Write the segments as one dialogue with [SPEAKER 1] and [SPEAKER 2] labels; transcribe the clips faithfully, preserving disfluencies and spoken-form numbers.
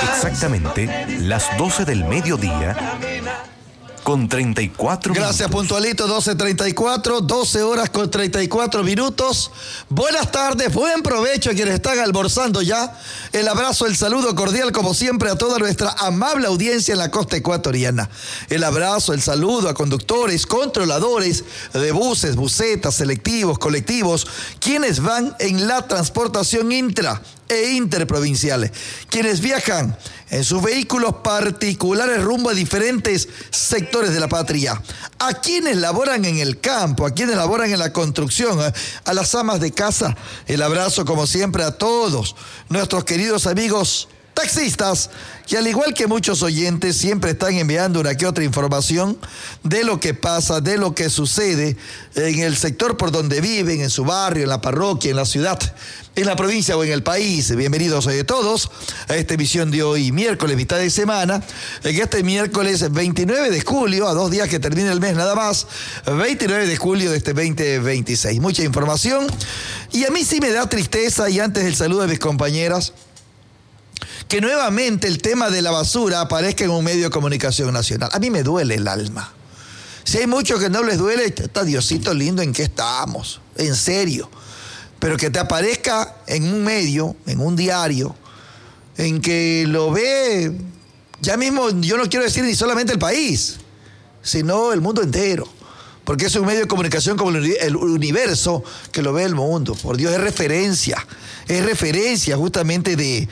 [SPEAKER 1] Exactamente las doce del mediodía con treinta y cuatro minutos.
[SPEAKER 2] Gracias, puntualito, doce treinta y cuatro, doce horas con treinta y cuatro minutos. Buenas tardes, buen provecho a quienes están almorzando ya. El abrazo, el saludo cordial, como siempre, a toda nuestra amable audiencia en la costa ecuatoriana. El abrazo, el saludo a conductores, controladores de buses, busetas, selectivos, colectivos, quienes van en la transportación intra e interprovinciales, quienes viajan en sus vehículos particulares rumbo a diferentes sectores de la patria, a quienes laboran en el campo, a quienes laboran en la construcción, a, a las amas de casa. El abrazo, como siempre, a todos nuestros queridos amigos taxistas, que al igual que muchos oyentes siempre están enviando una que otra información de lo que pasa, de lo que sucede en el sector por donde viven, en su barrio, en la parroquia, en la ciudad, en la provincia o en el país. Bienvenidos hoy todos a esta emisión de hoy, miércoles, mitad de semana, en este miércoles veintinueve de julio, a dos días que termina el mes nada más, veintinueve de julio de este veinte veintiséis. Mucha información, y a mí sí me da tristeza, y antes del saludo de mis compañeras, que nuevamente el tema de la basura aparezca en un medio de comunicación nacional. A mí me duele el alma. Si hay muchos que no les duele, está Diosito lindo en qué estamos, en serio. Pero que te aparezca en un medio, en un diario, en que lo ve, ya mismo, yo no quiero decir ni solamente el país, sino el mundo entero. Porque es un medio de comunicación como el Universo, que lo ve el mundo. Por Dios, es referencia. Es referencia justamente de...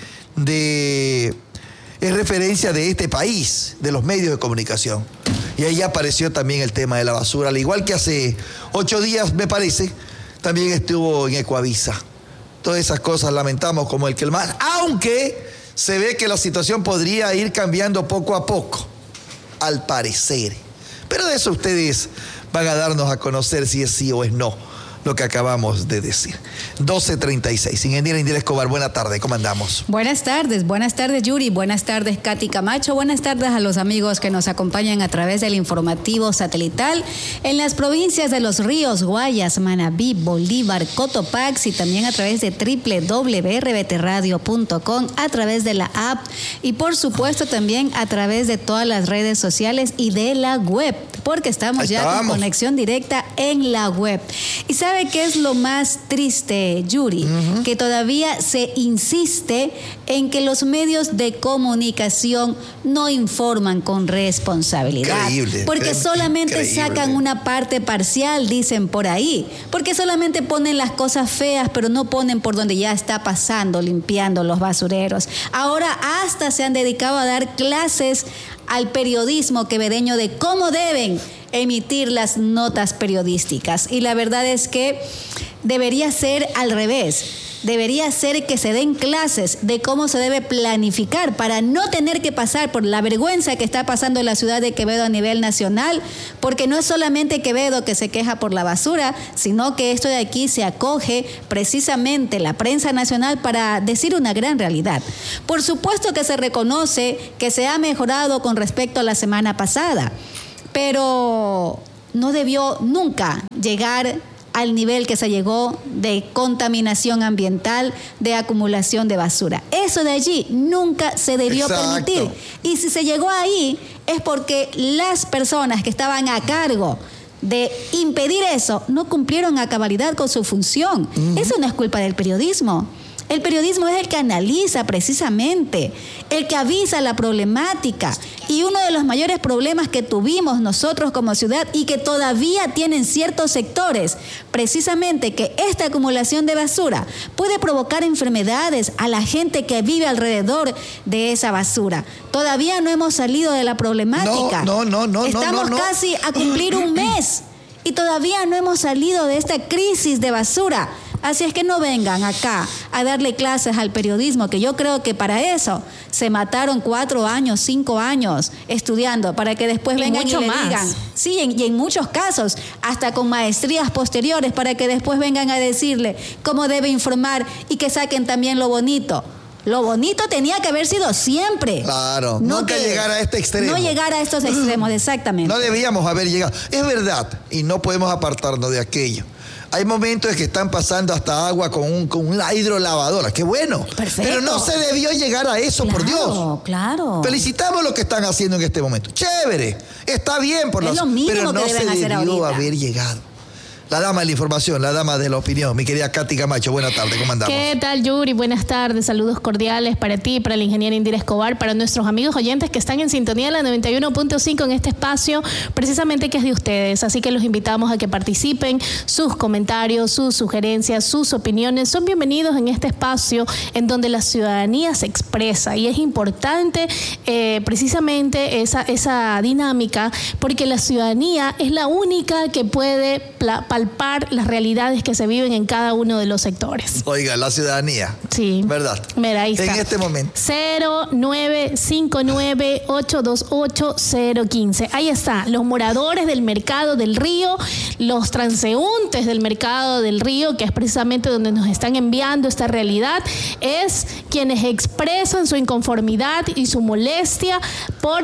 [SPEAKER 2] de es referencia de este país, de los medios de comunicación. Y ahí apareció también el tema de la basura, al igual que hace ocho días, me parece, también estuvo en Ecuavisa. Todas esas cosas lamentamos como el que el mar, aunque se ve que la situación podría ir cambiando poco a poco, al parecer. Pero de eso ustedes van a darnos a conocer si es sí o es no lo que acabamos de decir. doce treinta y seis. Ingeniera Indira Escobar, buena tarde, ¿cómo andamos?
[SPEAKER 3] Buenas tardes, buenas tardes Yuri, buenas tardes Katy Camacho, buenas tardes a los amigos que nos acompañan a través del informativo satelital en las provincias de Los Ríos, Guayas, Manabí, Bolívar, Cotopaxi, y también a través de doble u doble u doble u punto r b t radio punto com, a través de la app y por supuesto también a través de todas las redes sociales y de la web, porque estamos ya con conexión directa en la web. Y ¿sabe qué es lo más triste, Yuri? Uh-huh. Que todavía se insiste en que los medios de comunicación no informan con responsabilidad. Increíble. Porque solamente increíble. Sacan una parte parcial, dicen por ahí. Porque solamente ponen las cosas feas, pero no ponen por donde ya está pasando, limpiando los basureros. Ahora hasta se han dedicado a dar clases al periodismo quevedeño de cómo deben emitir las notas periodísticas. Y la verdad es que debería ser al revés. Debería ser que se den clases de cómo se debe planificar para no tener que pasar por la vergüenza que está pasando en la ciudad de Quevedo a nivel nacional, porque no es solamente Quevedo que se queja por la basura, sino que esto de aquí se acoge precisamente la prensa nacional para decir una gran realidad. Por supuesto que se reconoce que se ha mejorado con respecto a la semana pasada, pero no debió nunca llegar al nivel que se llegó de contaminación ambiental, de acumulación de basura. Eso de allí nunca se debió Exacto. permitir. Y si se llegó ahí es porque las personas que estaban a cargo de impedir eso no cumplieron a cabalidad con su función. Uh-huh. Eso no es culpa del periodismo. El periodismo es el que analiza precisamente, el que avisa la problemática. Y uno de los mayores problemas que tuvimos nosotros como ciudad y que todavía tienen ciertos sectores, precisamente que esta acumulación de basura puede provocar enfermedades a la gente que vive alrededor de esa basura. Todavía no hemos salido de la problemática.
[SPEAKER 2] No, no, no, no.
[SPEAKER 3] Estamos
[SPEAKER 2] no, no,
[SPEAKER 3] casi a cumplir un mes y todavía no hemos salido de esta crisis de basura. Así es que no vengan acá a darle clases al periodismo, que yo creo que para eso se mataron cuatro años, cinco años estudiando, para que después y vengan y le más. digan. Sí, en, y en muchos casos, hasta con maestrías posteriores, para que después vengan a decirle cómo debe informar y que saquen también lo bonito. Lo bonito tenía que haber sido siempre.
[SPEAKER 2] Claro, no nunca que, llegar a este extremo.
[SPEAKER 3] No llegar a estos extremos, exactamente.
[SPEAKER 2] No debíamos haber llegado. Es verdad, y no podemos apartarnos de aquello. Hay momentos en que están pasando hasta agua con, un, con una hidrolavadora. ¡Qué bueno!
[SPEAKER 3] Perfecto.
[SPEAKER 2] Pero no se debió llegar a eso,
[SPEAKER 3] claro,
[SPEAKER 2] por Dios.
[SPEAKER 3] Claro.
[SPEAKER 2] Felicitamos lo que están haciendo en este momento. ¡Chévere! Está bien por
[SPEAKER 3] es
[SPEAKER 2] los...
[SPEAKER 3] lo mínimo
[SPEAKER 2] pero no
[SPEAKER 3] que deben
[SPEAKER 2] se
[SPEAKER 3] hacer
[SPEAKER 2] debió
[SPEAKER 3] ahorita.
[SPEAKER 2] haber llegado. La dama de la información, la dama de la opinión, mi querida Katy Camacho. Buenas tardes, ¿cómo andamos?
[SPEAKER 4] ¿Qué tal, Yuri? Buenas tardes, saludos cordiales para ti, para la ingeniera Indira Escobar, para nuestros amigos oyentes que están en sintonía de la noventa y uno punto cinco en este espacio, precisamente que es de ustedes. Así que los invitamos a que participen, sus comentarios, sus sugerencias, sus opiniones son bienvenidos en este espacio en donde la ciudadanía se expresa y es importante eh, precisamente esa, esa dinámica porque la ciudadanía es la única que puede pla- palpar las realidades que se viven en cada uno de los sectores.
[SPEAKER 2] Oiga, la ciudadanía.
[SPEAKER 4] Sí.
[SPEAKER 2] ¿Verdad?
[SPEAKER 4] Mira, ahí está.
[SPEAKER 2] En este momento.
[SPEAKER 4] cero nueve cinco nueve ocho dos ocho cero uno cinco. Ahí está. Los moradores del Mercado del Río, los transeúntes del Mercado del Río, que es precisamente donde nos están enviando esta realidad, es quienes expresan su inconformidad y su molestia por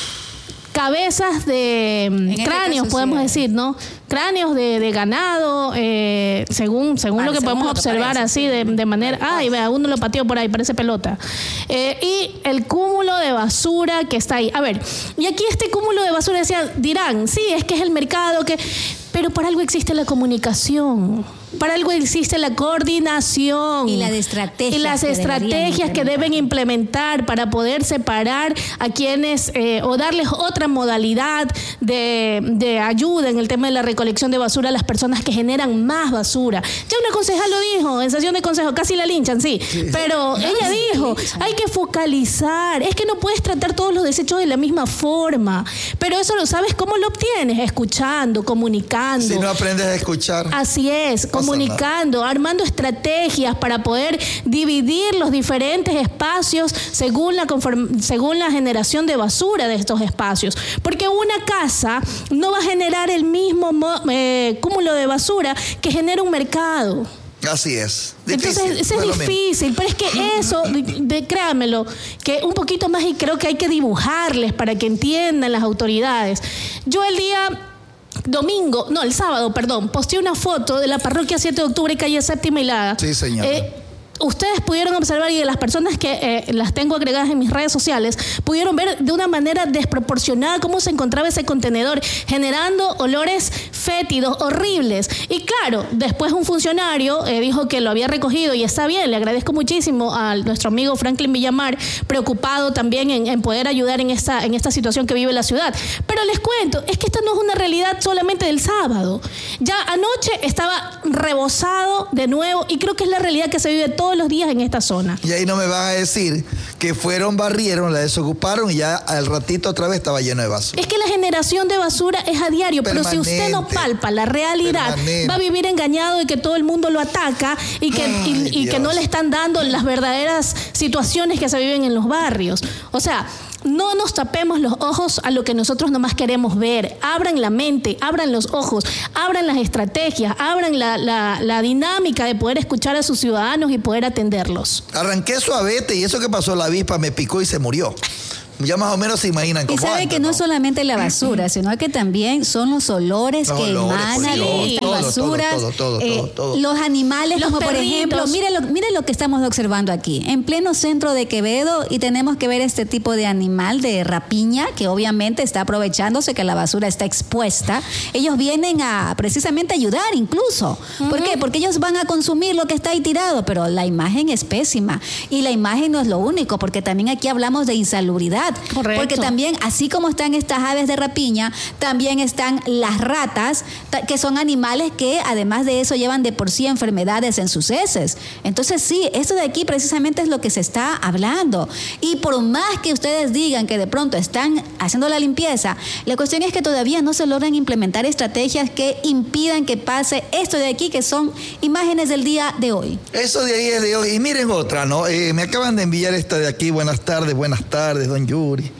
[SPEAKER 4] cabezas de
[SPEAKER 3] En
[SPEAKER 4] cráneos,
[SPEAKER 3] este
[SPEAKER 4] podemos
[SPEAKER 3] sí.
[SPEAKER 4] decir, ¿no? Cráneos de, de ganado, eh, según según
[SPEAKER 3] Vale,
[SPEAKER 4] lo que
[SPEAKER 3] según
[SPEAKER 4] podemos
[SPEAKER 3] lo que
[SPEAKER 4] observar
[SPEAKER 3] parece,
[SPEAKER 4] así
[SPEAKER 3] sí.
[SPEAKER 4] de, de manera... Ay, vea, uno lo pateó por ahí, parece pelota. Eh, y el cúmulo de basura que está ahí. A ver, y aquí este cúmulo de basura, decía, dirán, sí, es que es el mercado, que... pero para algo existe la comunicación. Para algo existe la coordinación.
[SPEAKER 3] Y las estrategias
[SPEAKER 4] Y las
[SPEAKER 3] que
[SPEAKER 4] estrategias que deben implementar para poder separar a quienes eh, o darles otra modalidad de, de ayuda en el tema de la recolección de basura a las personas que generan más basura. Ya una concejal lo dijo en sesión de consejo, casi la linchan, sí. sí. Pero
[SPEAKER 3] no,
[SPEAKER 4] ella
[SPEAKER 3] sí,
[SPEAKER 4] dijo, hay que focalizar. Es que no puedes tratar todos los desechos de la misma forma. Pero eso lo sabes cómo lo obtienes, escuchando, comunicando.
[SPEAKER 2] Si no aprendes a escuchar.
[SPEAKER 4] Así es, comunicando, armando estrategias para poder dividir los diferentes espacios según la, conform- según la generación de basura de estos espacios. Porque una casa no va a generar el mismo mo- eh, cúmulo de basura que genera un mercado.
[SPEAKER 2] Así es. Difícil,
[SPEAKER 4] Entonces, eso
[SPEAKER 2] no
[SPEAKER 4] es
[SPEAKER 2] es
[SPEAKER 4] difícil, pero es que eso, de, de, créanmelo, que un poquito más y creo que hay que dibujarles para que entiendan las autoridades. Yo el día... domingo, no, el sábado, perdón, posteé una foto de la parroquia siete de octubre, calle Séptima y Laga.
[SPEAKER 2] Sí, señora.
[SPEAKER 4] Eh, ustedes pudieron observar, y de las personas que eh, las tengo agregadas en mis redes sociales, pudieron ver de una manera desproporcionada cómo se encontraba ese contenedor, generando olores fétidos, horribles. Y claro, después un funcionario eh, dijo que lo había recogido y está bien, le agradezco muchísimo a nuestro amigo Franklin Villamar, preocupado también en, en poder ayudar en esta, en esta situación que vive la ciudad. Pero les cuento, es que esta no es una realidad solamente del sábado. Ya anoche estaba rebosado de nuevo y creo que es la realidad que se vive todo los días en esta zona.
[SPEAKER 2] Y ahí no me van a decir que fueron, barrieron, la desocuparon y ya al ratito otra vez estaba lleno de basura.
[SPEAKER 4] Es que la generación de basura es a diario,
[SPEAKER 2] Permanente,
[SPEAKER 4] pero si usted no palpa la realidad,
[SPEAKER 2] permanente.
[SPEAKER 4] va a vivir engañado de que todo el mundo lo ataca y que,
[SPEAKER 2] Ay,
[SPEAKER 4] y, y que no
[SPEAKER 2] Dios.
[SPEAKER 4] le están dando las verdaderas situaciones que se viven en los barrios. O sea, no nos tapemos los ojos a lo que nosotros nomás queremos ver. Abran la mente, abran los ojos, abran las estrategias, abran la, la, la dinámica de poder escuchar a sus ciudadanos y poder atenderlos.
[SPEAKER 2] Arranqué suavete y eso que pasó, la avispa me picó y se murió. Ya más o menos se imaginan
[SPEAKER 3] Y
[SPEAKER 2] cómo
[SPEAKER 3] sabe
[SPEAKER 2] anda,
[SPEAKER 3] que no
[SPEAKER 2] ¿no?
[SPEAKER 3] es solamente la basura, sino que también son los olores
[SPEAKER 2] Los
[SPEAKER 3] que
[SPEAKER 2] olores,
[SPEAKER 3] emanan
[SPEAKER 2] por Dios,
[SPEAKER 3] de estas
[SPEAKER 2] todo, todo,
[SPEAKER 3] basuras.
[SPEAKER 2] todo, todo,
[SPEAKER 3] eh,
[SPEAKER 2] todo, todo.
[SPEAKER 3] Los animales,
[SPEAKER 4] Los
[SPEAKER 3] como por
[SPEAKER 4] perritos.
[SPEAKER 3] ejemplo, mire lo, mire lo que estamos observando aquí, en pleno centro de Quevedo, y tenemos que ver este tipo de animal de rapiña que obviamente está aprovechándose que la basura está expuesta. Ellos vienen a precisamente ayudar incluso. ¿Por qué? Porque ellos van a consumir lo que está ahí tirado, pero la imagen es pésima. Y la imagen no es lo único, porque también aquí hablamos de insalubridad.
[SPEAKER 4] Correcto.
[SPEAKER 3] Porque también, así como están estas aves de rapiña, también están las ratas, ta- que son animales que además de eso llevan de por sí enfermedades en sus heces. Entonces sí, esto de aquí precisamente es lo que se está hablando. Y por más que ustedes digan que de pronto están haciendo la limpieza, la cuestión es que todavía no se logran implementar estrategias que impidan que pase esto de aquí, que son imágenes del día de hoy.
[SPEAKER 2] Eso de ahí es de hoy. Y miren otra, ¿no? Eh, me acaban de enviar esta de aquí. Buenas tardes, buenas tardes, don Yuri.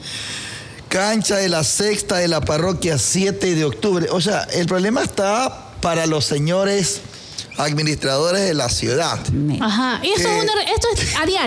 [SPEAKER 2] Cancha de la sexta de la parroquia siete de octubre. O sea, el problema está para los señores administradores de la ciudad.
[SPEAKER 4] Ajá. Y eso
[SPEAKER 2] Que-
[SPEAKER 4] es una- esto es a diario.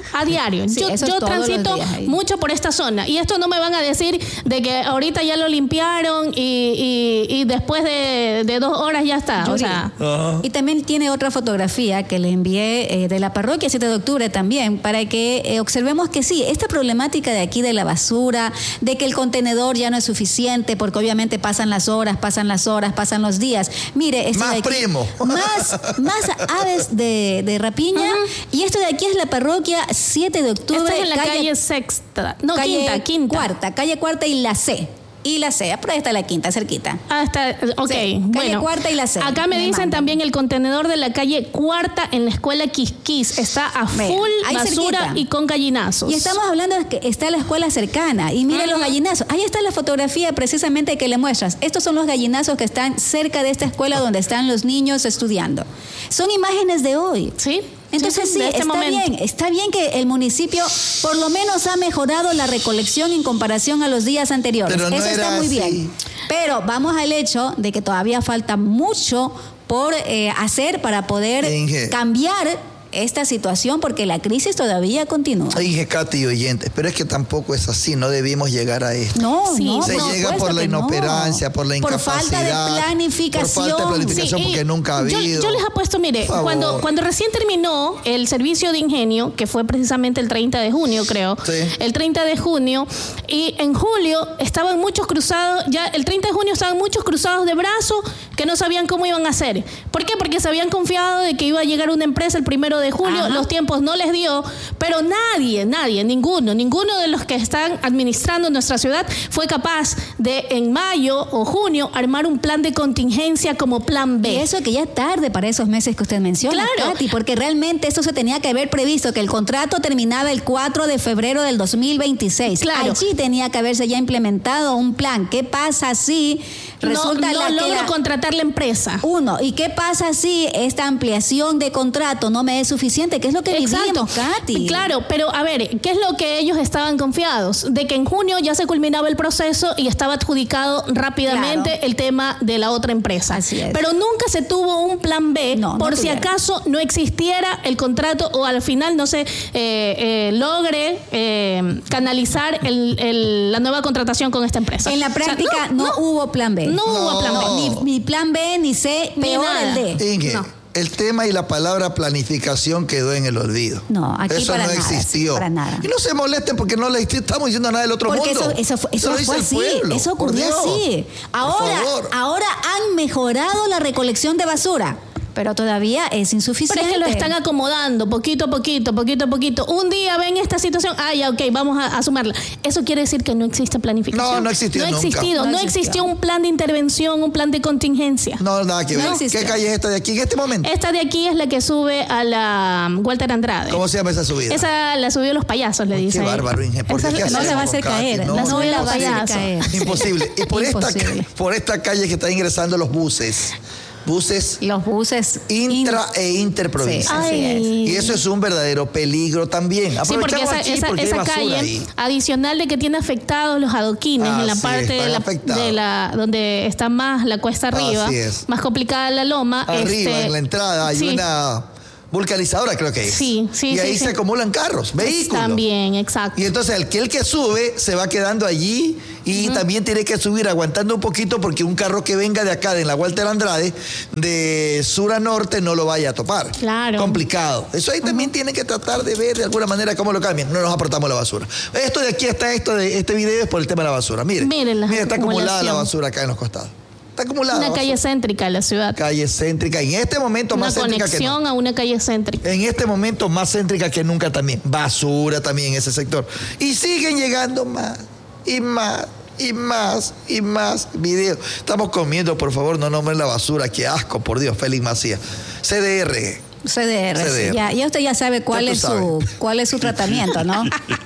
[SPEAKER 4] A diario.
[SPEAKER 3] Sí,
[SPEAKER 4] yo
[SPEAKER 3] eso es
[SPEAKER 4] yo
[SPEAKER 3] todos los
[SPEAKER 4] transito
[SPEAKER 3] días ahí.
[SPEAKER 4] mucho por esta zona. Y esto no me van a decir de que ahorita ya lo limpiaron y, y, y después de, de dos horas ya está.
[SPEAKER 3] Yuri.
[SPEAKER 4] O sea,
[SPEAKER 2] Ajá.
[SPEAKER 3] Y también tiene otra fotografía que le envié eh, de la parroquia siete de octubre también, para que eh, observemos que sí, esta problemática de aquí de la basura, de que el contenedor ya no es suficiente, porque obviamente pasan las horas, pasan las horas, pasan los días. Mire, esto
[SPEAKER 2] Más
[SPEAKER 3] de aquí,
[SPEAKER 2] primo.
[SPEAKER 3] Más, más aves de, de rapiña. Uh-huh. Y esto de aquí es la parroquia siete de octubre.
[SPEAKER 4] esta es en la calle,
[SPEAKER 3] calle
[SPEAKER 4] Sexta. No,
[SPEAKER 3] calle
[SPEAKER 4] Quinta, Quinta.
[SPEAKER 3] Cuarta, calle Cuarta y la C. Y la C, por ahí está la Quinta, cerquita.
[SPEAKER 4] Ah, está, ok.
[SPEAKER 3] Sí,
[SPEAKER 4] bueno,
[SPEAKER 3] calle Cuarta y la C.
[SPEAKER 4] Acá me,
[SPEAKER 3] Me
[SPEAKER 4] dicen
[SPEAKER 3] mandan.
[SPEAKER 4] también el contenedor de la calle Cuarta en la escuela Quisquis. Está a full
[SPEAKER 3] Vea, ahí
[SPEAKER 4] basura
[SPEAKER 3] cerquita.
[SPEAKER 4] y con gallinazos.
[SPEAKER 3] Y estamos hablando de que está la escuela cercana. Y mira uh-huh. los gallinazos. Ahí está la fotografía precisamente que le muestras. Estos son los gallinazos que están cerca de esta escuela donde están los niños estudiando. Son imágenes de hoy.
[SPEAKER 4] Sí.
[SPEAKER 3] Entonces sí,
[SPEAKER 4] este
[SPEAKER 3] está
[SPEAKER 4] momento.
[SPEAKER 3] bien, está bien que el municipio por lo menos ha mejorado la recolección en comparación a los días anteriores.
[SPEAKER 2] Pero no
[SPEAKER 3] Eso está
[SPEAKER 2] era
[SPEAKER 3] muy
[SPEAKER 2] así.
[SPEAKER 3] bien. Pero vamos al hecho de que todavía falta mucho por eh, hacer para poder
[SPEAKER 2] Inge.
[SPEAKER 3] cambiar esta situación, porque la crisis todavía continúa.
[SPEAKER 2] Inge, Katy y oyentes, pero es que tampoco es así, no debimos llegar a esto.
[SPEAKER 3] No,
[SPEAKER 4] Sí,
[SPEAKER 3] no,
[SPEAKER 2] Se
[SPEAKER 3] por
[SPEAKER 2] llega
[SPEAKER 3] supuesto
[SPEAKER 2] por la
[SPEAKER 3] que no.
[SPEAKER 2] inoperancia, por la
[SPEAKER 3] Por
[SPEAKER 2] incapacidad.
[SPEAKER 3] falta de planificación.
[SPEAKER 2] Por falta de planificación,
[SPEAKER 4] Sí, y
[SPEAKER 2] porque nunca ha
[SPEAKER 4] yo,
[SPEAKER 2] habido.
[SPEAKER 4] yo les apuesto, mire,
[SPEAKER 2] Por favor.
[SPEAKER 4] cuando, cuando recién terminó el servicio de ingenio, que fue precisamente el treinta de junio, creo,
[SPEAKER 2] Sí.
[SPEAKER 4] el treinta de junio, y en julio estaban muchos cruzados, ya el treinta de junio estaban muchos cruzados de brazos que no sabían cómo iban a hacer. ¿Por qué? Porque se habían confiado de que iba a llegar una empresa el primero de julio,
[SPEAKER 3] Ajá.
[SPEAKER 4] los tiempos no les dio, pero nadie, nadie, ninguno, ninguno de los que están administrando nuestra ciudad fue capaz de en mayo o junio armar un plan de contingencia como plan B.
[SPEAKER 3] Y eso que ya es tarde para esos meses que usted menciona,
[SPEAKER 4] Claro.
[SPEAKER 3] Katy, porque realmente eso se tenía que haber previsto, que el contrato terminaba el cuatro de febrero del dos mil veintiséis.
[SPEAKER 4] Claro.
[SPEAKER 3] Allí tenía que haberse ya implementado un plan. ¿Qué pasa si resulta
[SPEAKER 4] no,
[SPEAKER 3] la
[SPEAKER 4] no
[SPEAKER 3] que
[SPEAKER 4] logro
[SPEAKER 3] la-
[SPEAKER 4] contratar la empresa?
[SPEAKER 3] Uno, ¿y qué pasa si esta ampliación de contrato no me es suficiente? ¿Qué es lo que vivimos, Katy?
[SPEAKER 4] Claro, pero a ver, ¿qué es lo que ellos estaban confiados? De que en junio ya se culminaba el proceso y estaba adjudicado rápidamente
[SPEAKER 3] Claro.
[SPEAKER 4] el tema de la otra empresa.
[SPEAKER 3] Así es.
[SPEAKER 4] Pero nunca se tuvo un plan B
[SPEAKER 3] No, no
[SPEAKER 4] por si
[SPEAKER 3] tuvieron.
[SPEAKER 4] acaso no existiera el contrato o al final no se eh, eh, logre eh, canalizar el, el- la nueva contratación con esta empresa.
[SPEAKER 3] En la
[SPEAKER 4] O sea,
[SPEAKER 3] práctica no, hubo plan B.
[SPEAKER 4] no hubo plan B.
[SPEAKER 3] Ni, ni plan B, ni C,
[SPEAKER 4] Ni
[SPEAKER 3] peor
[SPEAKER 4] nada.
[SPEAKER 3] el D.
[SPEAKER 2] Inge,
[SPEAKER 4] No.
[SPEAKER 2] el tema y la palabra planificación quedó en el olvido.
[SPEAKER 3] No, aquí
[SPEAKER 2] eso
[SPEAKER 3] para
[SPEAKER 2] no
[SPEAKER 3] nada,
[SPEAKER 2] existió.
[SPEAKER 3] para nada.
[SPEAKER 2] Y no se molesten porque no le estamos diciendo nada del otro
[SPEAKER 3] Porque
[SPEAKER 2] mundo.
[SPEAKER 3] eso, eso fue, eso
[SPEAKER 2] lo
[SPEAKER 3] fue
[SPEAKER 2] dice el
[SPEAKER 3] así,
[SPEAKER 2] pueblo,
[SPEAKER 3] eso
[SPEAKER 2] por
[SPEAKER 3] ocurrió
[SPEAKER 2] Dios.
[SPEAKER 3] así. Ahora,
[SPEAKER 2] Por favor.
[SPEAKER 3] ahora han mejorado la recolección de basura, pero todavía es
[SPEAKER 4] Pero
[SPEAKER 3] insuficiente.
[SPEAKER 4] es que lo están acomodando poquito a poquito, poquito a poquito. Un día ven esta situación, ah, ya, ok, vamos a, a sumarla. Eso quiere decir que no existe planificación.
[SPEAKER 2] No, no existió
[SPEAKER 4] No ha
[SPEAKER 2] nunca.
[SPEAKER 4] existido,
[SPEAKER 3] No
[SPEAKER 4] no,
[SPEAKER 3] existió.
[SPEAKER 4] existió un plan de intervención, un plan de contingencia.
[SPEAKER 2] No, nada que ver.
[SPEAKER 3] No existió.
[SPEAKER 2] ¿Qué calle es esta de aquí en este momento?
[SPEAKER 4] Esta de aquí es la que sube a la um, Walter Andrade.
[SPEAKER 2] ¿Cómo se llama esa subida?
[SPEAKER 4] Esa la subió los payasos, le
[SPEAKER 2] Qué
[SPEAKER 4] dice.
[SPEAKER 2] bárbaro, Inge, porque
[SPEAKER 4] Esa-
[SPEAKER 2] ¿qué
[SPEAKER 3] no
[SPEAKER 2] hacemos
[SPEAKER 3] se va a hacer
[SPEAKER 2] con Katy?
[SPEAKER 3] caer,
[SPEAKER 2] No,
[SPEAKER 3] no,
[SPEAKER 2] no,
[SPEAKER 3] se la
[SPEAKER 4] no,
[SPEAKER 3] va a hacer
[SPEAKER 4] payaso.
[SPEAKER 3] caer.
[SPEAKER 2] Imposible. Y por esta,
[SPEAKER 3] Imposible.
[SPEAKER 2] por esta calle que están ingresando los buses, buses
[SPEAKER 3] Los buses
[SPEAKER 2] intra
[SPEAKER 3] in-
[SPEAKER 2] e interprovincias.
[SPEAKER 3] Sí, así
[SPEAKER 4] Ay.
[SPEAKER 2] Y eso es un verdadero peligro también.
[SPEAKER 4] Sí, porque
[SPEAKER 2] Aprovechamos
[SPEAKER 4] esa,
[SPEAKER 2] aquí
[SPEAKER 4] esa,
[SPEAKER 2] porque hay
[SPEAKER 4] esa
[SPEAKER 2] basura
[SPEAKER 4] calle,
[SPEAKER 2] ahí.
[SPEAKER 4] adicional de que tiene afectados los adoquines en la
[SPEAKER 2] Así
[SPEAKER 4] parte
[SPEAKER 2] es,
[SPEAKER 4] de
[SPEAKER 2] están
[SPEAKER 4] la,
[SPEAKER 2] afectados.
[SPEAKER 4] de la donde está más la cuesta arriba,
[SPEAKER 2] Así es.
[SPEAKER 4] más complicada la loma.
[SPEAKER 2] Arriba,
[SPEAKER 4] este,
[SPEAKER 2] en la entrada, hay
[SPEAKER 4] sí.
[SPEAKER 2] una vulcanizadora, creo que es.
[SPEAKER 4] Sí, sí,
[SPEAKER 2] Y
[SPEAKER 4] sí,
[SPEAKER 2] ahí
[SPEAKER 4] sí.
[SPEAKER 2] se acumulan carros, vehículos.
[SPEAKER 4] También, exacto.
[SPEAKER 2] Y entonces el que, el que sube se va quedando allí y también tiene que subir aguantando un poquito porque un carro que venga de acá, de la Walter Andrade, de sur a norte, no lo vaya a topar.
[SPEAKER 4] Claro.
[SPEAKER 2] Complicado. Eso ahí también tienen que tratar de ver de alguna manera cómo lo cambian. No nos aportamos la basura. Esto de aquí hasta esto de este video es por el tema de la basura. Miren,
[SPEAKER 4] Miren la
[SPEAKER 2] mira, está acumulada la
[SPEAKER 4] acumulación.
[SPEAKER 2] basura acá en los costados. Está acumulada.
[SPEAKER 4] Una
[SPEAKER 2] la
[SPEAKER 4] calle
[SPEAKER 2] basura.
[SPEAKER 4] céntrica de la ciudad.
[SPEAKER 2] Calle céntrica. En este momento
[SPEAKER 4] Una
[SPEAKER 2] más céntrica que no.
[SPEAKER 4] conexión a una calle céntrica.
[SPEAKER 2] En este momento más céntrica que nunca también. Basura también en ese sector. Y siguen llegando más y más y más y más videos. Estamos comiendo, por favor, no nombren la basura. Qué asco, por Dios, Félix Macías. C D R.
[SPEAKER 3] C D R,
[SPEAKER 2] C D R.
[SPEAKER 3] sí. Ya, ya usted ya sabe cuál
[SPEAKER 2] Ya tú
[SPEAKER 3] es su
[SPEAKER 2] sabes.
[SPEAKER 3] cuál es su tratamiento, ¿no?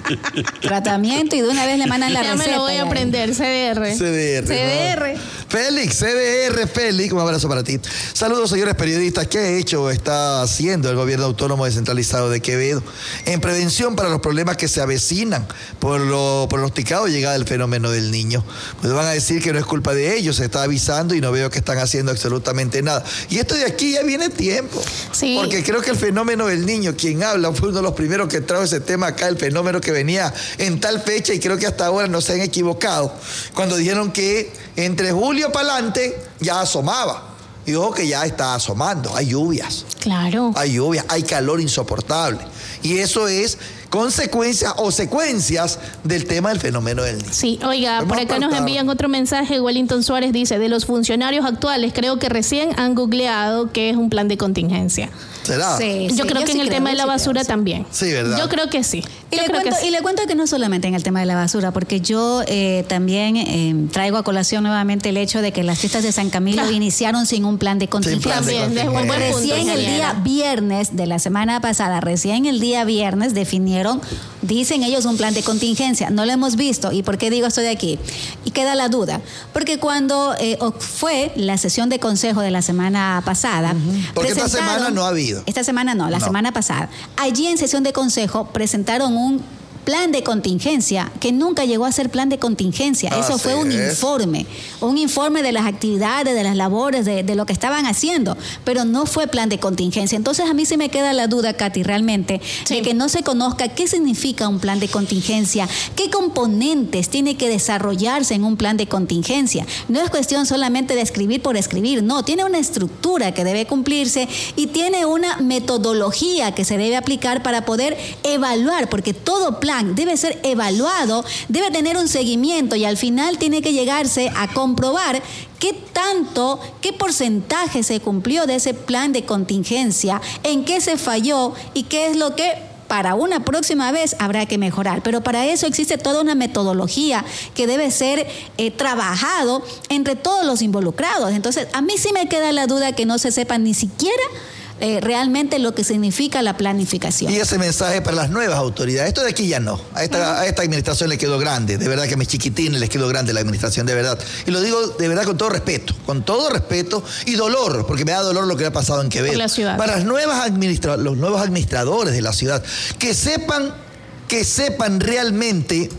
[SPEAKER 3] Tratamiento y de una vez le mandan la
[SPEAKER 4] Ya
[SPEAKER 3] receta.
[SPEAKER 4] me lo voy a
[SPEAKER 3] ya.
[SPEAKER 4] aprender, C D R.
[SPEAKER 2] C D R.
[SPEAKER 3] C D
[SPEAKER 2] ¿no?
[SPEAKER 3] R.
[SPEAKER 2] Félix, C D R, Félix, un abrazo para ti. Saludos, señores periodistas. ¿Qué ha hecho o está haciendo el gobierno autónomo descentralizado de Quevedo en prevención para los problemas que se avecinan por lo pronosticado llegada del fenómeno del niño? Pues van a decir que no es culpa de ellos, se está avisando y no veo que están haciendo absolutamente nada. Y esto de aquí ya viene tiempo.
[SPEAKER 4] Sí,
[SPEAKER 2] Porque creo que el fenómeno del niño, quien habla, fue uno de los primeros que trajo ese tema acá, el fenómeno que venía en tal fecha, y creo que hasta ahora no se han equivocado, cuando dijeron que entre julio para adelante ya asomaba. Y ojo que ya está asomando, hay lluvias.
[SPEAKER 4] Claro.
[SPEAKER 2] Hay lluvias, hay calor insoportable. Y eso es consecuencias o secuencias del tema del fenómeno del niño.
[SPEAKER 4] Sí, oiga,
[SPEAKER 2] Vamos
[SPEAKER 4] por
[SPEAKER 2] a
[SPEAKER 4] acá nos
[SPEAKER 2] apartar.
[SPEAKER 4] envían otro mensaje. Wellington Suárez dice, de los funcionarios actuales, creo que recién han googleado que es un plan de contingencia.
[SPEAKER 2] ¿Será?
[SPEAKER 3] Sí,
[SPEAKER 4] Yo
[SPEAKER 3] sí,
[SPEAKER 4] creo que
[SPEAKER 3] sí
[SPEAKER 4] en el
[SPEAKER 3] creo,
[SPEAKER 4] tema de
[SPEAKER 3] yo
[SPEAKER 4] la
[SPEAKER 3] sí creo,
[SPEAKER 4] basura
[SPEAKER 3] sí.
[SPEAKER 4] también.
[SPEAKER 2] Sí, ¿verdad?
[SPEAKER 4] Yo creo que sí.
[SPEAKER 3] Y
[SPEAKER 4] Yo
[SPEAKER 3] le,
[SPEAKER 4] creo
[SPEAKER 3] cuento,
[SPEAKER 4] que sí.
[SPEAKER 3] y le cuento que no solamente en el tema de la basura, porque yo eh, también eh, traigo a colación nuevamente el hecho de que las fiestas de San Camilo
[SPEAKER 4] Ah.
[SPEAKER 3] iniciaron sin un plan de contingencia.
[SPEAKER 2] plan de
[SPEAKER 4] También, es un buen
[SPEAKER 2] contingencia.
[SPEAKER 4] punto,
[SPEAKER 3] Recién el
[SPEAKER 4] ingeniera.
[SPEAKER 3] día viernes de la semana pasada, recién el día viernes definieron, dicen ellos, un plan de contingencia. No lo hemos visto. ¿Y por qué digo esto de aquí? Y queda la duda. Porque cuando eh, fue la sesión de consejo de la semana pasada,
[SPEAKER 2] Porque esta
[SPEAKER 3] presentaron-
[SPEAKER 2] semana no ha habido.
[SPEAKER 3] Esta semana no, la
[SPEAKER 2] No.
[SPEAKER 3] semana pasada. Allí en sesión de consejo presentaron un plan de contingencia que nunca llegó a ser plan de contingencia. Eso
[SPEAKER 2] Así
[SPEAKER 3] fue un
[SPEAKER 2] es.
[SPEAKER 3] informe, un informe de las actividades, de las labores, de, de lo que estaban haciendo, pero no fue plan de contingencia. Entonces a mí sí me queda la duda, Katy, realmente,
[SPEAKER 4] Sí.
[SPEAKER 3] de que no se conozca qué significa un plan de contingencia, qué componentes tiene que desarrollarse en un plan de contingencia. No es cuestión solamente de escribir por escribir, no, tiene una estructura que debe cumplirse y tiene una metodología que se debe aplicar para poder evaluar, porque todo plan debe ser evaluado, debe tener un seguimiento y al final tiene que llegarse a comprobar qué tanto, qué porcentaje se cumplió de ese plan de contingencia, en qué se falló y qué es lo que para una próxima vez habrá que mejorar. Pero para eso existe toda una metodología que debe ser eh, trabajado entre todos los involucrados. Entonces, a mí sí me queda la duda que no se sepa ni siquiera Eh, realmente lo que significa la planificación.
[SPEAKER 2] Y ese mensaje para las nuevas autoridades. Esto de aquí ya no. A esta, a esta administración le quedó grande. De verdad que a mis chiquitines les quedó grande la administración, de verdad. Y lo digo de verdad con todo respeto. Con todo respeto y dolor, porque me da dolor lo que ha pasado en Quevedo.
[SPEAKER 4] Por la ciudad.
[SPEAKER 2] Para las nuevas administra- los nuevos administradores de la ciudad, que sepan, que sepan realmente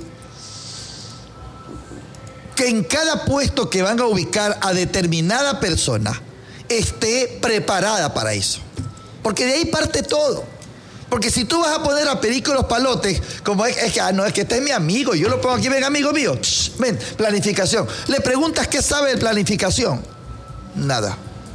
[SPEAKER 2] que en cada puesto que van a ubicar a determinada persona esté preparada para eso. Porque de ahí parte todo. Porque si tú vas a poner a Perico los Palotes, como es, es que, ah, no, es que este es mi amigo, yo lo pongo aquí, ven amigo mío, Shh, ven, planificación. Le preguntas qué sabe de planificación. Nada.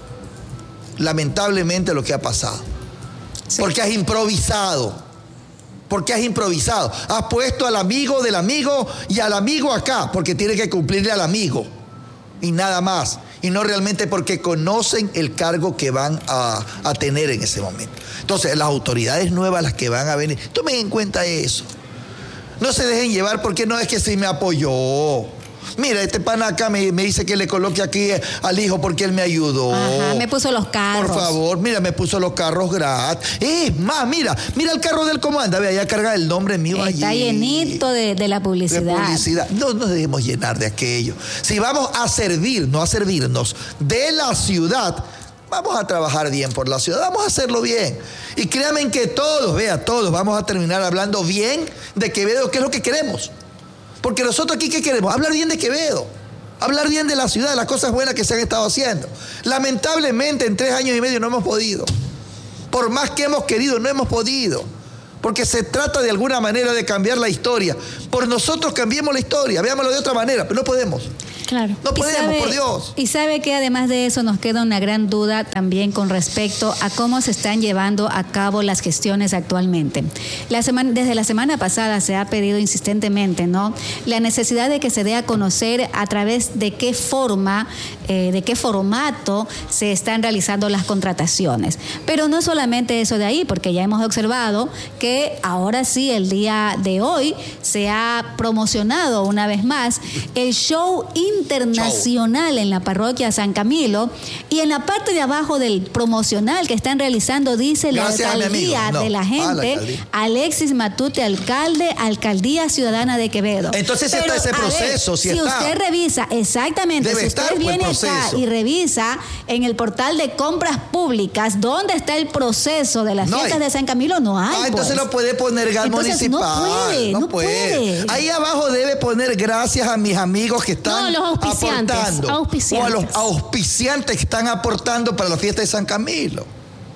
[SPEAKER 2] Lamentablemente lo que ha pasado.
[SPEAKER 3] Sí.
[SPEAKER 2] Porque has improvisado. Porque has improvisado. Has puesto al amigo del amigo y al amigo acá, porque tiene que cumplirle al amigo. Y nada más. Y no realmente porque conocen el cargo que van a, a tener en ese momento. Entonces, las autoridades nuevas, las que van a venir, tomen en cuenta eso. No se dejen llevar porque no es que sí me apoyó. Mira, este pana acá me, me dice que le coloque aquí al hijo porque él me ayudó.
[SPEAKER 3] Ajá, me puso los carros.
[SPEAKER 2] Por favor, mira, me puso los carros gratis. Es más, mira, mira el carro del comando. Ve, allá carga el nombre mío allí.
[SPEAKER 3] Está llenito de, de la publicidad.
[SPEAKER 2] De publicidad. No nos dejemos llenar de aquello. Si vamos a servir, no a servirnos de la ciudad, vamos a trabajar bien por la ciudad, vamos a hacerlo bien. Y créanme que todos, vea, todos vamos a terminar hablando bien de Quevedo, que es lo que queremos. Porque nosotros aquí, ¿qué queremos? Hablar bien de Quevedo. Hablar bien de la ciudad, de las cosas buenas que se han estado haciendo. Lamentablemente, en tres años y medio no hemos podido. Por más que hemos querido, no hemos podido. Porque se trata de alguna manera de cambiar la historia. Por nosotros cambiemos la historia, veámoslo de otra manera, pero no podemos.
[SPEAKER 4] Claro.
[SPEAKER 2] No
[SPEAKER 3] Y
[SPEAKER 2] podemos,
[SPEAKER 3] sabe-
[SPEAKER 2] por Dios.
[SPEAKER 3] Y sabe que además de eso nos queda una gran duda también con respecto a cómo se están llevando a cabo las gestiones actualmente. La semana, desde la semana pasada se ha pedido insistentemente, ¿no?, la necesidad de que se dé a conocer a través de qué forma, eh, de qué formato se están realizando las contrataciones. Pero no solamente eso de ahí, porque ya hemos observado que ahora sí, el día de hoy, se ha promocionado una vez más el show internacional en la parroquia San Camilo, y en la parte de abajo del promocional que están realizando dice la
[SPEAKER 2] Gracias a mi
[SPEAKER 3] alcaldía
[SPEAKER 2] amigo. No.
[SPEAKER 3] de la
[SPEAKER 2] Ah, la
[SPEAKER 3] gente,
[SPEAKER 2] alcaldía.
[SPEAKER 3] Alexis Matute, alcalde, Alcaldía Ciudadana de Quevedo.
[SPEAKER 2] Entonces, si
[SPEAKER 3] Pero,
[SPEAKER 2] está ese
[SPEAKER 3] a ver,
[SPEAKER 2] proceso, si
[SPEAKER 3] si
[SPEAKER 2] está.
[SPEAKER 3] usted revisa, exactamente,
[SPEAKER 2] Debe
[SPEAKER 3] si
[SPEAKER 2] estar,
[SPEAKER 3] usted
[SPEAKER 2] pues,
[SPEAKER 3] viene
[SPEAKER 2] el
[SPEAKER 3] acá
[SPEAKER 2] proceso.
[SPEAKER 3] y revisa en el portal de compras públicas dónde está el proceso de las
[SPEAKER 2] No
[SPEAKER 3] fiestas
[SPEAKER 2] hay.
[SPEAKER 3] de San Camilo, no hay.
[SPEAKER 2] Ah, entonces
[SPEAKER 3] pues.
[SPEAKER 2] no puede poner gas
[SPEAKER 3] Entonces, no
[SPEAKER 2] municipal.
[SPEAKER 3] puede, no puede.
[SPEAKER 2] Ahí abajo debe poner gracias a mis amigos que están
[SPEAKER 4] No, los auspiciantes,
[SPEAKER 2] aportando.
[SPEAKER 4] auspiciantes.
[SPEAKER 2] O a los auspiciantes que están aportando para la fiesta de San Camilo.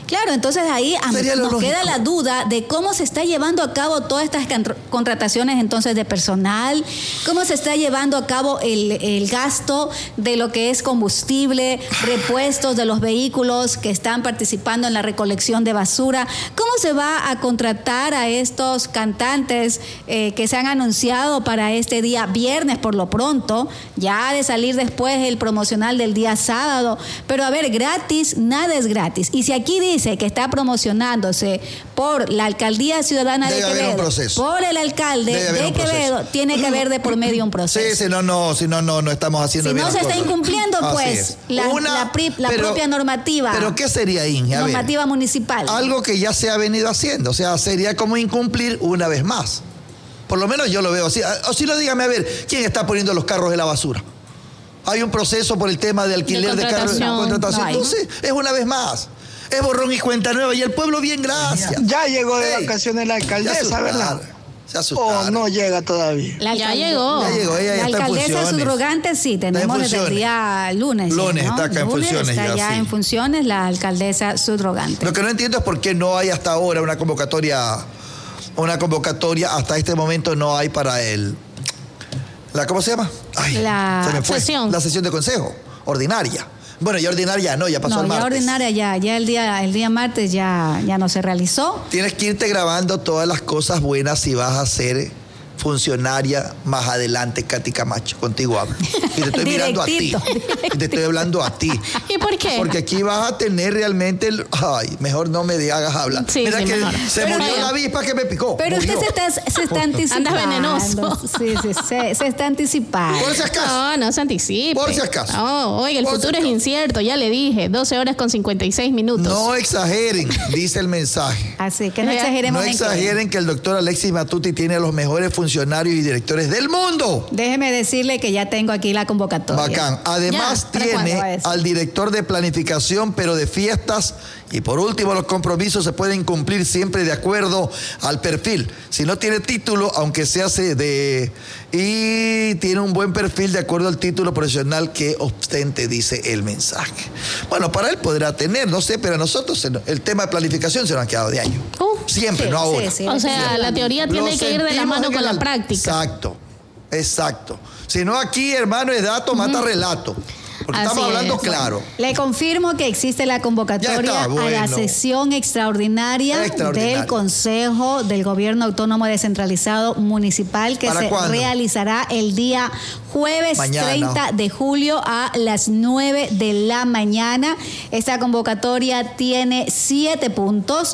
[SPEAKER 3] Claro, entonces ahí
[SPEAKER 2] Sería lo
[SPEAKER 3] nos
[SPEAKER 2] lógico.
[SPEAKER 3] queda la duda de cómo se está llevando a cabo todas estas can- contrataciones entonces de personal, cómo se está llevando a cabo el, el gasto de lo que es combustible, repuestos de los vehículos que están participando en la recolección de basura, cómo se va a contratar a estos cantantes eh, que se han anunciado para este día viernes por lo pronto, ya de salir después el promocional del día sábado, pero a ver, gratis, nada es gratis. Y si aquí dice que está promocionándose por la Alcaldía Ciudadana
[SPEAKER 2] Debe
[SPEAKER 3] de
[SPEAKER 2] haber un
[SPEAKER 3] Quevedo,
[SPEAKER 2] proceso.
[SPEAKER 3] por el alcalde
[SPEAKER 2] Debe haber
[SPEAKER 3] de
[SPEAKER 2] un
[SPEAKER 3] Quevedo,
[SPEAKER 2] proceso.
[SPEAKER 3] tiene que haber de por medio un proceso.
[SPEAKER 2] Sí, si no, no, si no, no, no estamos haciendo
[SPEAKER 3] Si
[SPEAKER 2] bien
[SPEAKER 3] no
[SPEAKER 2] las
[SPEAKER 3] se está
[SPEAKER 2] cosas.
[SPEAKER 3] incumpliendo,
[SPEAKER 2] Así
[SPEAKER 3] pues,
[SPEAKER 2] es.
[SPEAKER 3] la,
[SPEAKER 2] Una,
[SPEAKER 3] la pri- la
[SPEAKER 2] pero-
[SPEAKER 3] propia normativa.
[SPEAKER 2] ¿Pero qué sería, Inge? A ver,
[SPEAKER 3] normativa municipal.
[SPEAKER 2] algo que ya se ha venido haciendo, o sea, sería como incumplir una vez más. Por lo menos yo lo veo así. O si no, dígame, a ver, ¿quién está poniendo los carros de la basura? Hay un proceso por el tema de alquiler de, carros de
[SPEAKER 4] contratación.
[SPEAKER 2] contratación.
[SPEAKER 3] No hay, ¿no?
[SPEAKER 2] Entonces, es una vez más. Es borrón y cuenta nueva y el pueblo bien, gracias.
[SPEAKER 5] Ya llegó de
[SPEAKER 2] Ey,
[SPEAKER 5] vacaciones la
[SPEAKER 2] se
[SPEAKER 5] alcaldesa,
[SPEAKER 2] asustaron,
[SPEAKER 5] ¿verdad?
[SPEAKER 2] Se
[SPEAKER 5] O
[SPEAKER 2] asustaron.
[SPEAKER 5] no llega todavía.
[SPEAKER 3] La
[SPEAKER 4] Ya
[SPEAKER 3] alcalde-
[SPEAKER 4] llegó.
[SPEAKER 2] Ya llegó, ella ya
[SPEAKER 3] La
[SPEAKER 2] está en
[SPEAKER 3] alcaldesa
[SPEAKER 2] funciones.
[SPEAKER 3] subrogante sí, tenemos desde el
[SPEAKER 2] funciones.
[SPEAKER 3] día lunes.
[SPEAKER 2] Lunes
[SPEAKER 3] ¿no?
[SPEAKER 2] está acá en
[SPEAKER 3] Lunes
[SPEAKER 2] funciones
[SPEAKER 3] está
[SPEAKER 2] ya,
[SPEAKER 3] ya
[SPEAKER 2] sí.
[SPEAKER 3] en funciones la alcaldesa subrogante.
[SPEAKER 2] Lo que no entiendo es por qué no hay hasta ahora una convocatoria, una convocatoria, hasta este momento no hay para el, la, ¿cómo se llama? Ay,
[SPEAKER 3] La
[SPEAKER 2] se me fue.
[SPEAKER 4] sesión.
[SPEAKER 2] La sesión de consejo, ordinaria. Bueno, ya ordinaria no, ya pasó
[SPEAKER 3] No,
[SPEAKER 2] el
[SPEAKER 3] ya
[SPEAKER 2] martes.
[SPEAKER 3] ordinaria ya, ya el día, el día martes ya, ya no se realizó.
[SPEAKER 2] Tienes que irte grabando todas las cosas buenas si vas a ser funcionaria más adelante, Katy Camacho. Contigo hablo. Y te estoy mirando a ti.
[SPEAKER 3] Directito,
[SPEAKER 2] Y te estoy hablando a ti.
[SPEAKER 4] ¿Y por qué?
[SPEAKER 2] Porque aquí vas a tener realmente el... Ay, mejor no me hagas hablar.
[SPEAKER 4] Sí,
[SPEAKER 2] Mira
[SPEAKER 4] sí,
[SPEAKER 2] que
[SPEAKER 4] mejor.
[SPEAKER 2] se
[SPEAKER 3] Pero
[SPEAKER 2] murió
[SPEAKER 3] no.
[SPEAKER 2] la avispa que me picó.
[SPEAKER 3] Pero
[SPEAKER 2] Murió.
[SPEAKER 3] usted se está, se está anticipando.
[SPEAKER 4] Andas venenoso.
[SPEAKER 3] Sí, sí, se, se está anticipando.
[SPEAKER 2] Por si acaso.
[SPEAKER 4] No, no se anticipe.
[SPEAKER 2] Por si acaso.
[SPEAKER 4] No, oiga, el
[SPEAKER 2] Por si
[SPEAKER 4] futuro es
[SPEAKER 2] acaso.
[SPEAKER 4] incierto, ya le dije. doce horas con cincuenta y seis minutos.
[SPEAKER 2] No exageren, dice el mensaje.
[SPEAKER 3] Así que no
[SPEAKER 4] Oiga,
[SPEAKER 3] exageremos
[SPEAKER 2] No
[SPEAKER 3] en que-
[SPEAKER 2] exageren que el doctor Alexis Matuti tiene a los mejores funcionarios y directores del mundo.
[SPEAKER 3] Déjeme decirle que ya tengo aquí la convocatoria.
[SPEAKER 2] Bacán. Además
[SPEAKER 3] Ya, ¿para cuándo
[SPEAKER 2] tiene
[SPEAKER 3] va a decir?
[SPEAKER 2] al director de planificación, pero de fiestas. Y por último, los compromisos se pueden cumplir siempre de acuerdo al perfil. Si no tiene título, aunque se hace de... Y tiene un buen perfil de acuerdo al título profesional que ostente, dice el mensaje. Bueno, para él podrá tener, no sé, pero a nosotros se nos- el tema de planificación se nos ha quedado de año.
[SPEAKER 4] Uh,
[SPEAKER 2] Siempre,
[SPEAKER 3] sí,
[SPEAKER 2] no ahora.
[SPEAKER 3] sí, sí.
[SPEAKER 4] O sea, la teoría tiene
[SPEAKER 2] Lo
[SPEAKER 4] que ir de la
[SPEAKER 2] sentimos
[SPEAKER 4] mano
[SPEAKER 2] en
[SPEAKER 4] con
[SPEAKER 2] el
[SPEAKER 4] la
[SPEAKER 2] al-
[SPEAKER 4] práctica.
[SPEAKER 2] Exacto, exacto. Si no aquí, hermano, es dato, mata relato. Porque
[SPEAKER 4] Así
[SPEAKER 2] estamos hablando
[SPEAKER 4] es.
[SPEAKER 2] claro.
[SPEAKER 3] Le confirmo que existe la convocatoria
[SPEAKER 2] Ya está,
[SPEAKER 3] a la
[SPEAKER 2] bueno.
[SPEAKER 3] sesión extraordinaria,
[SPEAKER 2] Extraordinaria.
[SPEAKER 3] del Consejo del Gobierno Autónomo Descentralizado Municipal que
[SPEAKER 2] ¿Para
[SPEAKER 3] se
[SPEAKER 2] cuándo?
[SPEAKER 3] realizará el día jueves
[SPEAKER 2] Mañana.
[SPEAKER 3] treinta de julio a las nueve de la mañana. Esta convocatoria tiene siete puntos.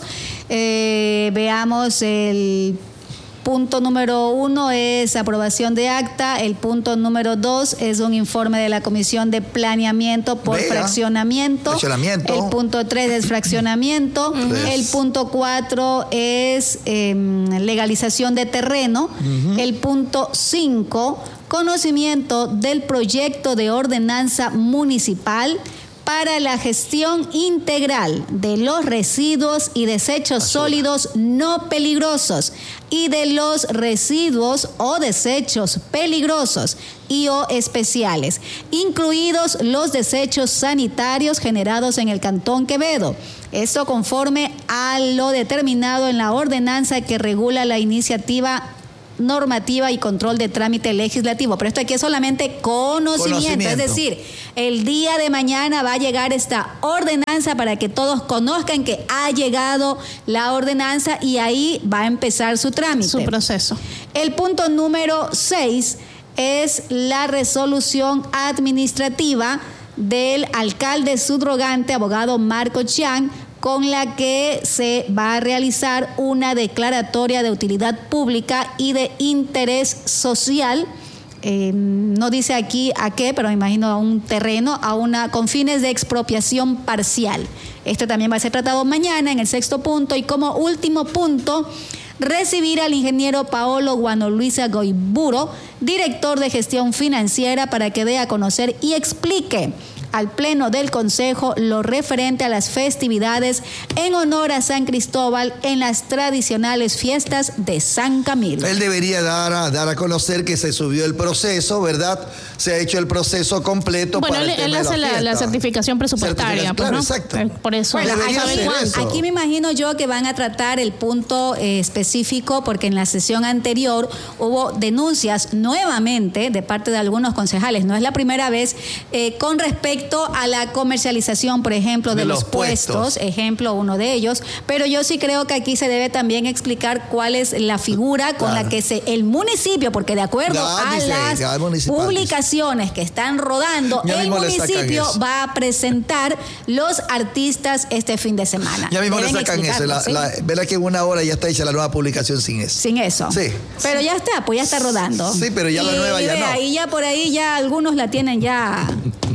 [SPEAKER 3] Eh, veamos el... Punto número uno es aprobación de acta. El punto número dos es un informe de la Comisión de Planeamiento por
[SPEAKER 2] Vea.
[SPEAKER 3] fraccionamiento.
[SPEAKER 2] Fraccionamiento.
[SPEAKER 3] El punto tres es fraccionamiento.
[SPEAKER 2] Tres.
[SPEAKER 3] El punto cuatro es eh, legalización de terreno. El punto cinco, conocimiento del proyecto de ordenanza municipal para la gestión integral de los residuos y desechos sólidos no peligrosos y de los residuos o desechos peligrosos y o especiales, incluidos los desechos sanitarios generados en el Cantón Quevedo. Esto conforme a lo determinado en la ordenanza que regula la iniciativa normativa y control de trámite legislativo. Pero esto aquí es solamente conocimiento,
[SPEAKER 2] Conocimiento.
[SPEAKER 3] es decir, el día de mañana va a llegar esta ordenanza para que todos conozcan que ha llegado la ordenanza y ahí va a empezar su trámite.
[SPEAKER 4] Su proceso.
[SPEAKER 3] El punto número seis es la resolución administrativa del alcalde subrogante, abogado Marco Chiang, con la que se va a realizar una declaratoria de utilidad pública y de interés social. Eh, no dice aquí a qué, pero me imagino a un terreno, a una con fines de expropiación parcial. Esto también va a ser tratado mañana en el sexto punto. Y como último punto, recibir al ingeniero Paolo Guano Luisa Goiburo, director de gestión financiera, para que dé a conocer y explique al Pleno del Consejo lo referente a las festividades en honor a San Cristóbal en las tradicionales fiestas de San Camilo.
[SPEAKER 2] Él debería dar a, dar a conocer que se subió el proceso, ¿verdad? Se ha hecho el proceso completo.
[SPEAKER 4] Bueno,
[SPEAKER 2] para
[SPEAKER 4] él,
[SPEAKER 2] el tema
[SPEAKER 4] él
[SPEAKER 2] de
[SPEAKER 4] hace
[SPEAKER 2] la,
[SPEAKER 4] la, la certificación presupuestaria.
[SPEAKER 2] Certificación, claro,
[SPEAKER 4] pues, ¿no?
[SPEAKER 2] exacto.
[SPEAKER 4] Eh, Por eso.
[SPEAKER 3] Bueno,
[SPEAKER 2] Debería
[SPEAKER 3] aquí,
[SPEAKER 2] hacer eso.
[SPEAKER 3] aquí me imagino yo que van a tratar el punto eh, específico, porque en la sesión anterior hubo denuncias nuevamente de parte de algunos concejales, no es la primera vez, eh, con respecto a la comercialización, por ejemplo, de,
[SPEAKER 2] De
[SPEAKER 3] los,
[SPEAKER 2] los
[SPEAKER 3] puestos,
[SPEAKER 2] puestos.
[SPEAKER 3] ejemplo uno de ellos, pero yo sí creo que aquí se debe también explicar cuál es la figura con
[SPEAKER 2] Claro.
[SPEAKER 3] la que se el municipio, porque de acuerdo
[SPEAKER 2] Ya,
[SPEAKER 3] a
[SPEAKER 2] dice,
[SPEAKER 3] las
[SPEAKER 2] ya, el municipal,
[SPEAKER 3] publicaciones que están rodando,
[SPEAKER 2] Ya
[SPEAKER 3] el
[SPEAKER 2] mismo le sacan
[SPEAKER 3] municipio
[SPEAKER 2] eso.
[SPEAKER 3] va a presentar los artistas este fin de semana.
[SPEAKER 2] Ya mismo le
[SPEAKER 3] Deben
[SPEAKER 2] sacan eso. La,
[SPEAKER 3] explicarlo,
[SPEAKER 2] la,
[SPEAKER 3] ¿sí?
[SPEAKER 2] verá que en una hora ya está hecha la nueva publicación sin eso.
[SPEAKER 3] Sin eso.
[SPEAKER 2] Sí.
[SPEAKER 3] Pero ya está, pues ya está rodando.
[SPEAKER 2] Sí, pero ya la
[SPEAKER 3] Y-
[SPEAKER 2] nueva
[SPEAKER 3] y
[SPEAKER 2] ya
[SPEAKER 3] vea,
[SPEAKER 2] no.
[SPEAKER 3] Y ya por ahí ya algunos la tienen ya.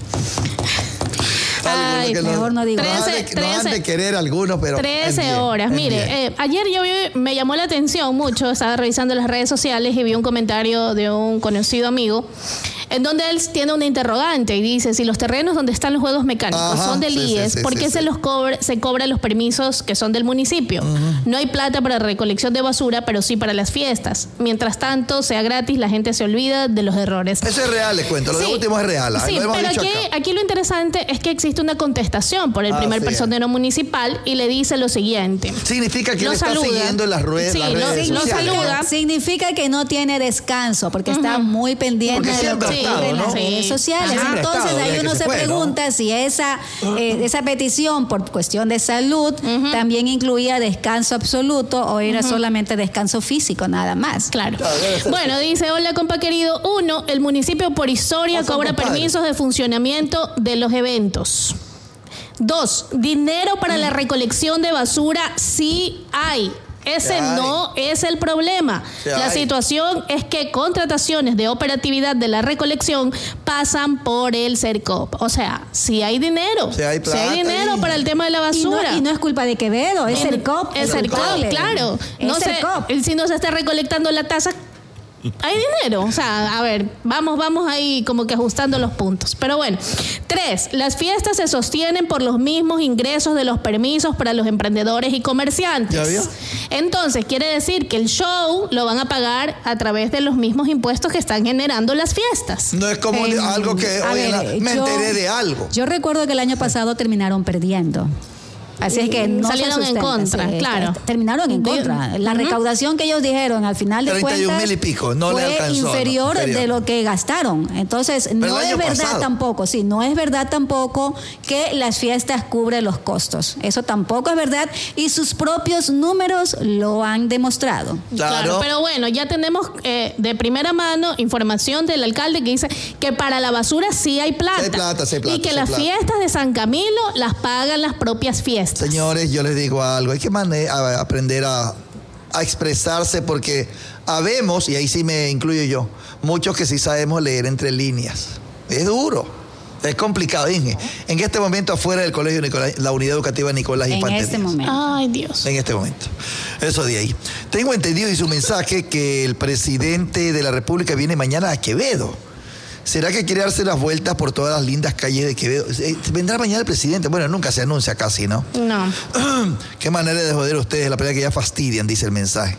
[SPEAKER 2] Algunos
[SPEAKER 3] Ay,
[SPEAKER 2] que
[SPEAKER 3] mejor no digo.
[SPEAKER 2] Nos han de,
[SPEAKER 4] trece,
[SPEAKER 2] nos han de querer algunos, pero.
[SPEAKER 4] trece
[SPEAKER 2] en bien,
[SPEAKER 4] horas.
[SPEAKER 2] en
[SPEAKER 4] Mire,
[SPEAKER 2] bien.
[SPEAKER 4] eh, ayer yo vi- me llamó la atención mucho, estaba revisando las redes sociales y vi un comentario de un conocido amigo en donde él tiene una interrogante y dice, si los terrenos donde están los juegos mecánicos
[SPEAKER 2] Ajá,
[SPEAKER 4] son del
[SPEAKER 2] sí,
[SPEAKER 4] I E S,
[SPEAKER 2] sí, sí,
[SPEAKER 4] ¿por qué
[SPEAKER 2] sí,
[SPEAKER 4] se
[SPEAKER 2] sí.
[SPEAKER 4] los cobra, se cobran los permisos que son del municipio? No hay plata para recolección de basura, pero sí para las fiestas. Mientras tanto, sea gratis, la gente se olvida de los errores.
[SPEAKER 2] Eso es real, les cuento. Lo
[SPEAKER 4] Sí,
[SPEAKER 2] de último es real. ¿eh?
[SPEAKER 4] Sí,
[SPEAKER 2] Lo hemos
[SPEAKER 4] pero
[SPEAKER 2] dicho
[SPEAKER 4] aquí,
[SPEAKER 2] acá.
[SPEAKER 4] aquí lo interesante es que existe una contestación por el
[SPEAKER 2] Ah,
[SPEAKER 4] primer
[SPEAKER 2] sí.
[SPEAKER 4] personero municipal y le dice lo siguiente.
[SPEAKER 2] Significa que
[SPEAKER 4] Lo
[SPEAKER 2] él está
[SPEAKER 4] saluda.
[SPEAKER 2] siguiendo en las ruedas,
[SPEAKER 4] Sí,
[SPEAKER 2] las
[SPEAKER 4] lo-
[SPEAKER 2] redes
[SPEAKER 4] lo
[SPEAKER 2] sociales.
[SPEAKER 4] saluda.
[SPEAKER 3] Significa que no tiene descanso, porque está muy pendiente
[SPEAKER 2] Porque
[SPEAKER 3] de lo
[SPEAKER 2] siempre
[SPEAKER 3] que
[SPEAKER 2] ha
[SPEAKER 3] ocurre
[SPEAKER 2] estado,
[SPEAKER 3] en las
[SPEAKER 2] ¿no?
[SPEAKER 3] redes
[SPEAKER 4] Sí.
[SPEAKER 3] sociales.
[SPEAKER 2] Siempre ha
[SPEAKER 3] Entonces
[SPEAKER 2] estado,
[SPEAKER 3] ahí
[SPEAKER 2] desde
[SPEAKER 3] uno
[SPEAKER 2] que
[SPEAKER 3] se
[SPEAKER 2] se fue, ¿no?
[SPEAKER 3] pregunta si esa, eh, esa petición por cuestión de salud también incluía descanso absoluto o era solamente descanso físico nada más.
[SPEAKER 4] Claro. Bueno, dice, hola compa querido. Uno, el municipio por historia
[SPEAKER 2] Ah, son
[SPEAKER 4] cobra
[SPEAKER 2] compadres.
[SPEAKER 4] permisos de funcionamiento de los eventos. Dos, dinero para la recolección de basura sí hay. Ese
[SPEAKER 2] Sí hay.
[SPEAKER 4] no es el problema.
[SPEAKER 2] Sí
[SPEAKER 4] La
[SPEAKER 2] hay.
[SPEAKER 4] situación es que contrataciones de operatividad de la recolección pasan por el CERCOP. O sea, si hay dinero.
[SPEAKER 2] Sí hay plata
[SPEAKER 4] dinero
[SPEAKER 2] ahí.
[SPEAKER 4] para el tema de la
[SPEAKER 3] Y no,
[SPEAKER 4] basura.
[SPEAKER 3] y no es culpa de Quevedo, es el C O P.
[SPEAKER 4] Es el C O P, claro. No
[SPEAKER 3] Es
[SPEAKER 4] sé,
[SPEAKER 3] el C O P.
[SPEAKER 4] si no se está recolectando la tasa, hay dinero. O sea, a ver, vamos, vamos ahí como que ajustando los puntos. Pero bueno. Tres, las fiestas se sostienen por los mismos ingresos de los permisos para los emprendedores y comerciantes.
[SPEAKER 2] ¿Ya vio?
[SPEAKER 4] Entonces, quiere decir que el show lo van a pagar a través de los mismos impuestos que están generando las fiestas.
[SPEAKER 2] No es como
[SPEAKER 3] Eh,
[SPEAKER 2] algo que
[SPEAKER 3] a
[SPEAKER 2] hoy
[SPEAKER 3] ver,
[SPEAKER 2] en la- me
[SPEAKER 3] yo-
[SPEAKER 2] enteré de algo.
[SPEAKER 3] Yo recuerdo que el año pasado terminaron perdiendo. Así es que no se
[SPEAKER 4] Salieron en
[SPEAKER 3] sustenta,
[SPEAKER 4] contra,
[SPEAKER 3] sí,
[SPEAKER 4] claro.
[SPEAKER 3] Terminaron en
[SPEAKER 4] De-
[SPEAKER 3] contra. La
[SPEAKER 4] Ujú.
[SPEAKER 3] recaudación que ellos dijeron al final de
[SPEAKER 2] treinta y un
[SPEAKER 3] cuentas
[SPEAKER 2] mil y pico, no le
[SPEAKER 3] fue
[SPEAKER 2] alcanzó, no,
[SPEAKER 3] inferior
[SPEAKER 2] inferior.
[SPEAKER 3] de lo que gastaron. Entonces, no
[SPEAKER 2] el
[SPEAKER 3] es
[SPEAKER 2] año
[SPEAKER 3] verdad
[SPEAKER 2] pasado.
[SPEAKER 3] tampoco, sí, no es verdad tampoco que las fiestas cubren los costos. Eso tampoco es verdad y sus propios números lo han demostrado.
[SPEAKER 2] Claro.
[SPEAKER 4] Pero bueno, ya tenemos eh, de primera mano información del alcalde que dice que para la basura sí hay plata.
[SPEAKER 2] Sí hay plata, sí hay plata,
[SPEAKER 4] y que
[SPEAKER 2] sí hay
[SPEAKER 4] las
[SPEAKER 2] plata.
[SPEAKER 4] fiestas de San Camilo las pagan las propias fiestas.
[SPEAKER 2] Señores, yo les digo algo. Hay que mane- a- aprender a, a expresarse porque habemos, y ahí sí me incluyo yo, muchos que sí sabemos leer entre líneas. Es duro. Es complicado. Inge. En este momento afuera del colegio Nicolás, la unidad educativa Nicolás
[SPEAKER 3] En
[SPEAKER 2] Infante
[SPEAKER 3] este
[SPEAKER 2] Díaz.
[SPEAKER 3] momento.
[SPEAKER 4] Ay, Dios.
[SPEAKER 2] En este momento. Eso de ahí. Tengo entendido y su mensaje que el presidente de la República viene mañana a Quevedo. ¿Será que quiere darse las vueltas por todas las lindas calles de Quevedo? Eh, ¿Vendrá mañana el presidente? Bueno, nunca se anuncia casi, ¿no?
[SPEAKER 4] No.
[SPEAKER 2] Qué manera de joder ustedes, la verdad que ya fastidian, dice el mensaje.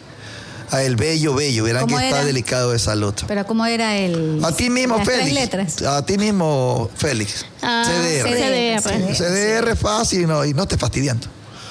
[SPEAKER 2] A el bello, bello, verán que
[SPEAKER 3] ¿Cómo
[SPEAKER 2] está
[SPEAKER 3] era?
[SPEAKER 2] delicado de salud.
[SPEAKER 3] Pero ¿cómo era el...?
[SPEAKER 2] A ti mismo,
[SPEAKER 3] las tres
[SPEAKER 2] Félix.
[SPEAKER 3] letras?
[SPEAKER 2] A ti mismo, Félix.
[SPEAKER 4] Ah,
[SPEAKER 2] C D R.
[SPEAKER 4] C D R.
[SPEAKER 3] C D R.
[SPEAKER 2] C D R fácil no, y no te fastidiando.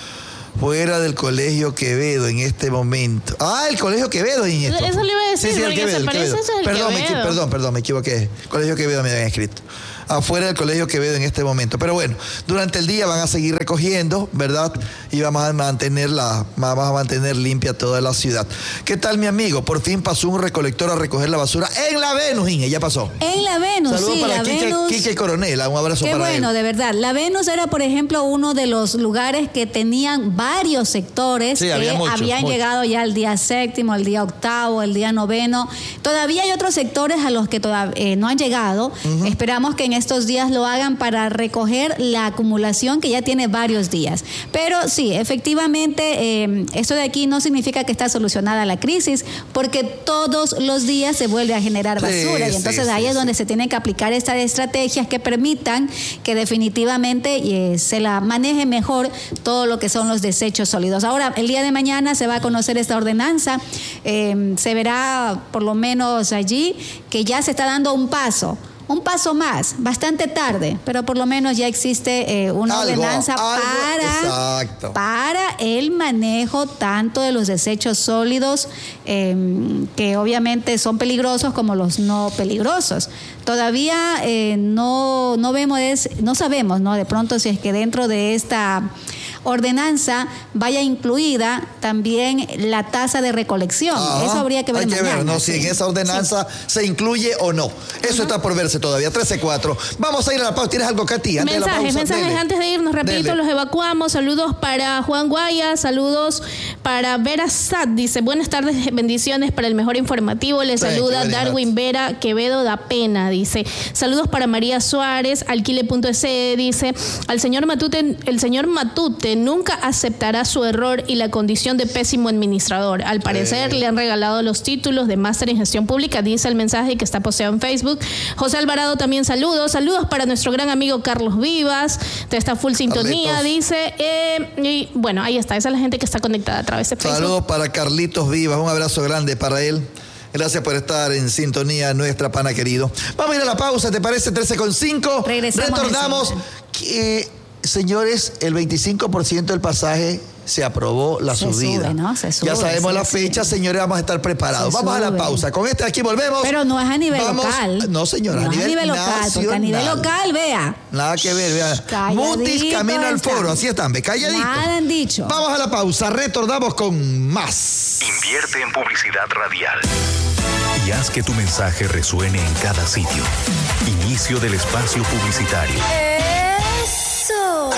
[SPEAKER 2] Fuera del colegio Quevedo en este momento. Ah, el colegio Quevedo, Inés.
[SPEAKER 4] Eso le iba a decir,
[SPEAKER 2] Sí, sí, el
[SPEAKER 4] porque
[SPEAKER 2] Quevedo,
[SPEAKER 4] se
[SPEAKER 2] el
[SPEAKER 4] parece
[SPEAKER 2] Quevedo.
[SPEAKER 4] ese es el
[SPEAKER 2] Perdón, me equi-
[SPEAKER 4] Quevedo.
[SPEAKER 2] perdón, perdón, me equivoqué. Colegio Quevedo me habían escrito. Afuera del colegio Quevedo en este momento. Pero bueno, durante el día van a seguir recogiendo, ¿verdad? Y vamos a mantener la, vamos a mantener limpia toda la ciudad. ¿Qué tal, mi amigo? Por fin pasó un recolector a recoger la basura en la Venus, Inge, ya pasó.
[SPEAKER 3] En la Venus,
[SPEAKER 2] Saludos
[SPEAKER 3] sí,
[SPEAKER 2] para
[SPEAKER 3] la
[SPEAKER 2] Quique,
[SPEAKER 3] Venus.
[SPEAKER 2] Quique Coronel, un abrazo
[SPEAKER 3] Qué
[SPEAKER 2] para
[SPEAKER 3] bueno,
[SPEAKER 2] él.
[SPEAKER 3] de verdad. La Venus era, por ejemplo, uno de los lugares que tenían varios sectores
[SPEAKER 2] Sí,
[SPEAKER 3] que
[SPEAKER 2] había muchos,
[SPEAKER 3] habían
[SPEAKER 2] muchos.
[SPEAKER 3] llegado ya al día séptimo, al día octavo, al día noveno. Todavía hay otros sectores a los que todav- eh, no han llegado. Esperamos que en estos días lo hagan para recoger la acumulación que ya tiene varios días. Pero sí, efectivamente, eh, esto de aquí no significa que está solucionada la crisis, porque todos los días se vuelve a generar basura. Sí, y entonces sí, ahí sí, es donde sí. se tienen que aplicar estas estrategias que permitan que definitivamente eh, se la maneje mejor todo lo que son los desechos sólidos. Ahora, el día de mañana se va a conocer esta ordenanza. Eh, se verá por lo menos allí que ya se está dando un paso. Un paso más, bastante tarde, pero por lo menos ya existe eh, una algo, ordenanza algo, para, para el manejo tanto de los desechos sólidos, eh, que obviamente son peligrosos, como los no peligrosos. Todavía eh, no, no vemos, no sabemos, ¿no? De pronto si es que dentro de esta ordenanza vaya incluida también la tasa de recolección. Ajá. Eso habría que ver
[SPEAKER 2] Hay que
[SPEAKER 3] mañana.
[SPEAKER 2] ver, ¿no? Si sí. en esa ordenanza sí. se incluye o no. Eso Ajá. está por verse todavía. trece cuatro. Vamos a ir a la pausa. ¿Tienes algo, Katy? Antes
[SPEAKER 4] mensajes,
[SPEAKER 2] de la pausa,
[SPEAKER 4] mensajes
[SPEAKER 2] dele.
[SPEAKER 4] antes de irnos. Repito, dele. Los evacuamos. Saludos para Juan Guaya. Saludos para Vera Sad. Dice, buenas tardes, bendiciones para el mejor informativo. Le saluda Darwin Vera Quevedo da Pena. Dice, saludos para María Suárez. Alquile punto es. Dice, al señor Matute, el señor Matute nunca aceptará su error y la condición de pésimo administrador. Al parecer, eh. le han regalado los títulos de máster en gestión pública, dice el mensaje que está posteado en Facebook. José Alvarado también saludos. Saludos para nuestro gran amigo Carlos Vivas. Te está full sintonía, Carlitos. Dice. Eh, y bueno, ahí está. Esa es la gente que está conectada a través de Facebook.
[SPEAKER 2] Saludos para Carlitos Vivas. Un abrazo grande para él. Gracias por estar en sintonía, nuestra pana querido. Vamos a ir a la pausa, ¿te parece? trece con cinco.
[SPEAKER 3] Regresamos.
[SPEAKER 2] Retornamos. Eh, señores, el veinticinco por ciento del pasaje se aprobó la
[SPEAKER 3] se
[SPEAKER 2] subida.
[SPEAKER 3] Sube, ¿no? Se sube,
[SPEAKER 2] ya sabemos
[SPEAKER 3] sí,
[SPEAKER 2] la fecha, sí. señores, vamos a estar preparados. Se vamos sube. a la pausa. Con este aquí volvemos.
[SPEAKER 3] Pero no es a nivel
[SPEAKER 2] vamos,
[SPEAKER 3] local.
[SPEAKER 2] No, señora,
[SPEAKER 3] no
[SPEAKER 2] a nivel,
[SPEAKER 3] a nivel local.
[SPEAKER 2] nacional.
[SPEAKER 3] Porque a nivel local, vea.
[SPEAKER 2] Nada que ver, vea. Mutis camino al foro, así están, ve, calladito.
[SPEAKER 3] Nada han dicho.
[SPEAKER 2] Vamos a la pausa, retornamos con más.
[SPEAKER 1] Invierte en publicidad radial y haz que tu mensaje resuene en cada sitio. Inicio del espacio publicitario.
[SPEAKER 3] Eso.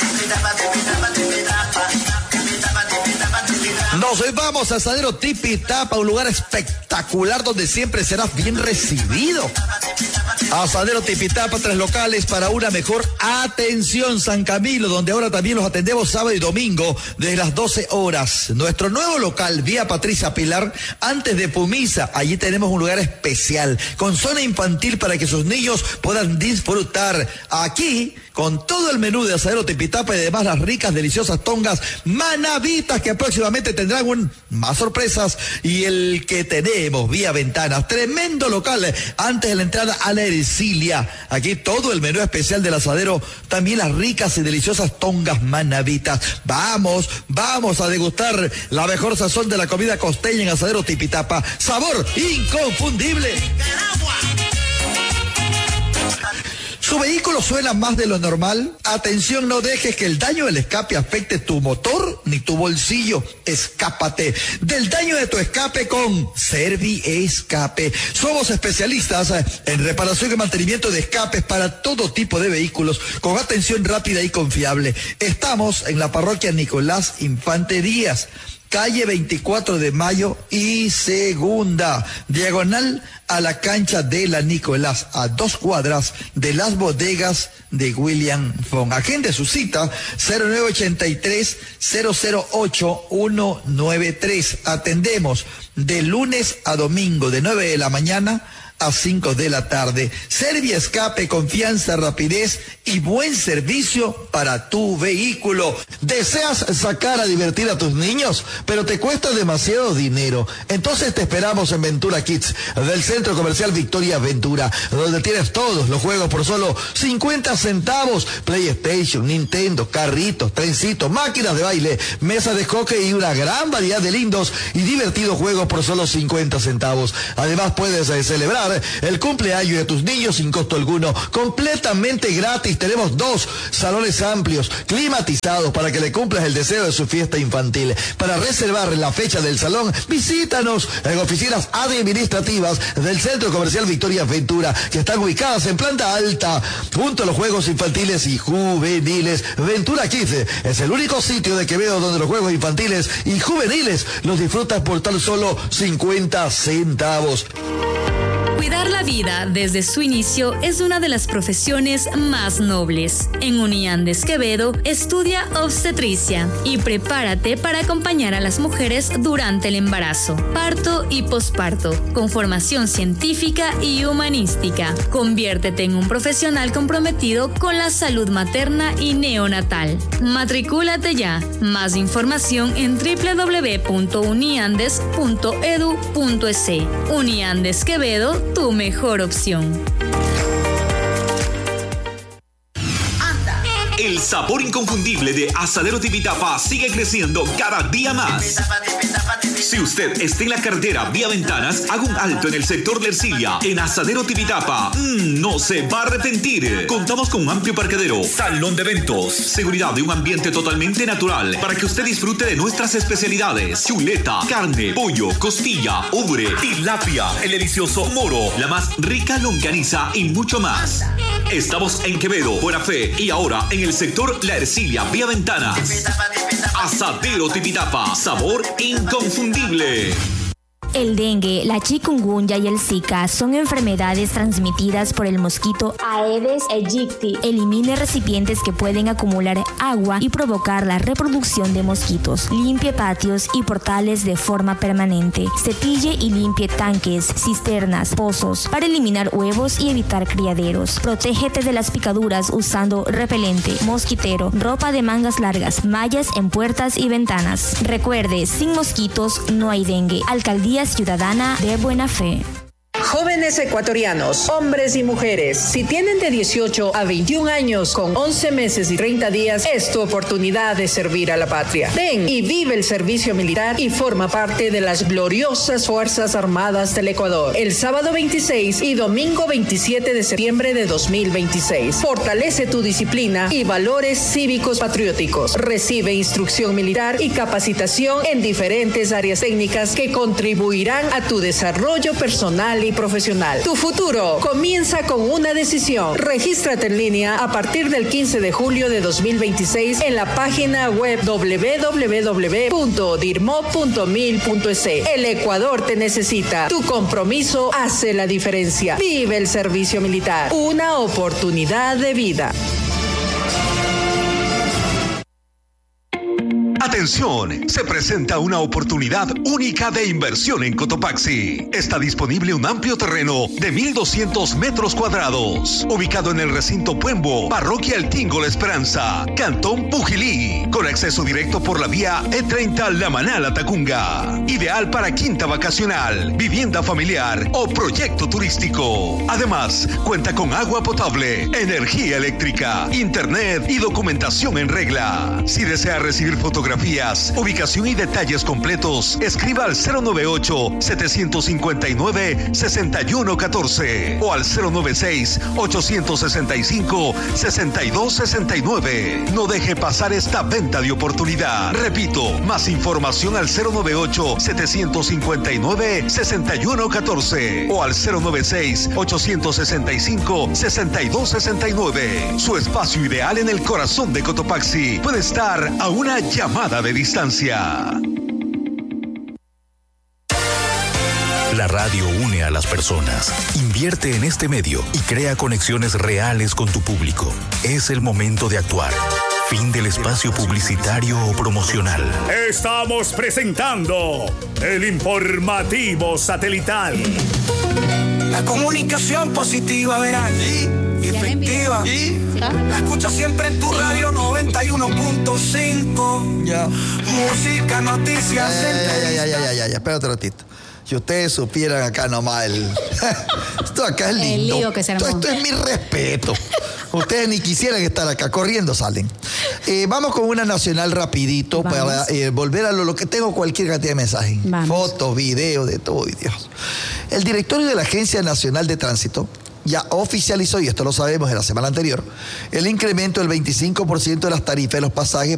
[SPEAKER 2] Nos vamos a Asadero Tipitapa, un lugar espectacular donde siempre serás bien recibido. Asadero Tipitapa, tres locales para una mejor atención. San Camilo, donde ahora también los atendemos sábado y domingo desde las doce horas. Nuestro nuevo local, vía Patricia Pilar, antes de Pumisa. Allí tenemos un lugar especial con zona infantil para que sus niños puedan disfrutar. Aquí, con todo el menú de Asadero Tipitapa y además las ricas, deliciosas tongas manavitas que próximamente tendrán un, más sorpresas. Y el que tenemos vía ventanas, tremendo local antes de la entrada a la Ercilia. Aquí todo el menú especial del asadero, también las ricas y deliciosas tongas manavitas. Vamos, vamos a degustar la mejor sazón de la comida costeña en Asadero Tipitapa. Sabor inconfundible. ¿Su vehículo suena más de lo normal? Atención, no dejes que el daño del escape afecte tu motor ni tu bolsillo. Escápate del daño de tu escape con Servi Escape. Somos especialistas en reparación y mantenimiento de escapes para todo tipo de vehículos con atención rápida y confiable. Estamos en la parroquia Nicolás Infante Díaz, calle veinticuatro de mayo y segunda, diagonal a la cancha de la Nicolás, a dos cuadras de las bodegas de William Fong. Agende su cita cero nueve ochenta y tres, cero cero ocho, uno nueve tres. Atendemos de lunes a domingo de nueve de la mañana a cinco de la tarde. Servi Escape, confianza, rapidez y buen servicio para tu vehículo. ¿Deseas sacar a divertir a tus niños, pero te cuesta demasiado dinero? Entonces te esperamos en Ventura Kids del Centro Comercial Victoria Ventura, donde tienes todos los juegos por solo cincuenta centavos. PlayStation, Nintendo, carritos, trencitos, máquinas de baile, mesas de hockey y una gran variedad de lindos y divertidos juegos por solo cincuenta centavos. Además puedes eh, celebrar el cumpleaños de tus niños sin costo alguno, completamente gratis. Tenemos dos salones amplios, climatizados, para que le cumplas el deseo de su fiesta infantil. Para reservar la fecha del salón, visítanos en oficinas administrativas del Centro Comercial Victoria Ventura, que están ubicadas en planta alta, junto a los juegos infantiles y juveniles. Ventura Kids es el único sitio de Quevedo donde los juegos infantiles y juveniles los disfrutas por tan solo cincuenta centavos.
[SPEAKER 5] Cuidar la La vida desde su inicio es una de las profesiones más nobles. En Uniandes Quevedo estudia obstetricia y prepárate para acompañar a las mujeres durante el embarazo, parto y posparto, con formación científica y humanística. Conviértete en un profesional comprometido con la salud materna y neonatal. Matricúlate ya. Más información en doble u doble u doble u punto uniandes punto edu punto es. Uniandes Quevedo, tu mejor opción.
[SPEAKER 6] El sabor inconfundible de Asadero Tipitapa sigue creciendo cada día más. Si usted está en la carretera vía Ventanas, haga un alto en el sector de Ercilia, en Asadero Tipitapa. Mm, no se va a arrepentir. Contamos con un amplio parqueadero, salón de eventos, seguridad y un ambiente totalmente natural para que usted disfrute de nuestras especialidades: chuleta, carne, pollo, costilla, ubre, tilapia, el delicioso moro, la más rica longaniza y mucho más. Estamos en Quevedo, Buena Fe y ahora en el sector La Ercilia, vía Ventanas. Asadero Tipitapa, sabor inconfundible.
[SPEAKER 7] El dengue, la chikungunya y el zika son enfermedades transmitidas por el mosquito Aedes aegypti. Elimine recipientes que pueden acumular agua y provocar la reproducción de mosquitos. Limpie patios y portales de forma permanente. Cepille y limpie tanques, cisternas, pozos para eliminar huevos y evitar criaderos. Protégete de las picaduras usando repelente, mosquitero, ropa de mangas largas, mallas en puertas y ventanas. Recuerde, sin mosquitos no hay dengue. Alcaldía Ciudadana de Buena Fe.
[SPEAKER 8] Jóvenes ecuatorianos, hombres y mujeres, si tienen de dieciocho a veintiún años con once meses y treinta días, es tu oportunidad de servir a la patria. Ven y vive el servicio militar y forma parte de las gloriosas Fuerzas Armadas del Ecuador. El sábado veintiséis y domingo veintisiete de septiembre de dos mil veintiséis. Fortalece tu disciplina y valores cívicos patrióticos. Recibe instrucción militar y capacitación en diferentes áreas técnicas que contribuirán a tu desarrollo personal y profesional. Tu futuro comienza con una decisión. Regístrate en línea a partir del quince de julio de dos mil veintiséis en la página web doble u doble u doble u punto dirmo punto mil punto es. El Ecuador te necesita. Tu compromiso hace la diferencia. Vive el servicio militar. Una oportunidad de vida.
[SPEAKER 9] Atención, se presenta una oportunidad única de inversión en Cotopaxi. Está disponible un amplio terreno de mil doscientos metros cuadrados, ubicado en el recinto Puembo, Parroquia El Tingo La Esperanza, Cantón Pujilí, con acceso directo por la vía E treinta La Manala Tacunga. Ideal para quinta vacacional, vivienda familiar o proyecto turístico. Además, cuenta con agua potable, energía eléctrica, internet y documentación en regla. Si desea recibir fotografías, ubicación y detalles completos, escriba al cero noventa y ocho, setecientos cincuenta y nueve, sesenta y uno catorce o al cero noventa y seis, ochocientos sesenta y cinco, sesenta y dos sesenta y nueve. No deje pasar esta venta de oportunidad. Repito, más información al cero noventa y ocho, setecientos cincuenta y nueve, sesenta y uno catorce o al cero noventa y seis, ochocientos sesenta y cinco, sesenta y dos sesenta y nueve. Su espacio ideal en el corazón de Cotopaxi puede estar a una llamada de distancia.
[SPEAKER 1] La radio une a las personas. Invierte en este medio y crea conexiones reales con tu público. Es el momento de actuar. Fin del espacio publicitario o promocional.
[SPEAKER 10] Estamos presentando el informativo satelital.
[SPEAKER 11] La comunicación positiva, verás. ¿Sí? Y efectiva. ¿Sí? La escucha siempre en tu radio noventa y uno punto cinco.
[SPEAKER 2] Ya.
[SPEAKER 11] Música, noticias.
[SPEAKER 2] Ya, ya, ya, ya, ya, ya, ya, espérate un ratito. Si ustedes supieran acá nomás el... Esto acá es lindo.
[SPEAKER 3] El lío que se armó.
[SPEAKER 2] Esto, esto es mi respeto. Ustedes ni quisieran estar acá, corriendo salen. Eh, vamos con una nacional rapidito. Vamos. Para eh, volver a lo, lo que tengo cualquier cantidad de mensajes. Vamos. Fotos, videos, de todo, Dios. El directorio de la Agencia Nacional de Tránsito ya oficializó, y esto lo sabemos de la semana anterior, el incremento del veinticinco por ciento de las tarifas de los pasajes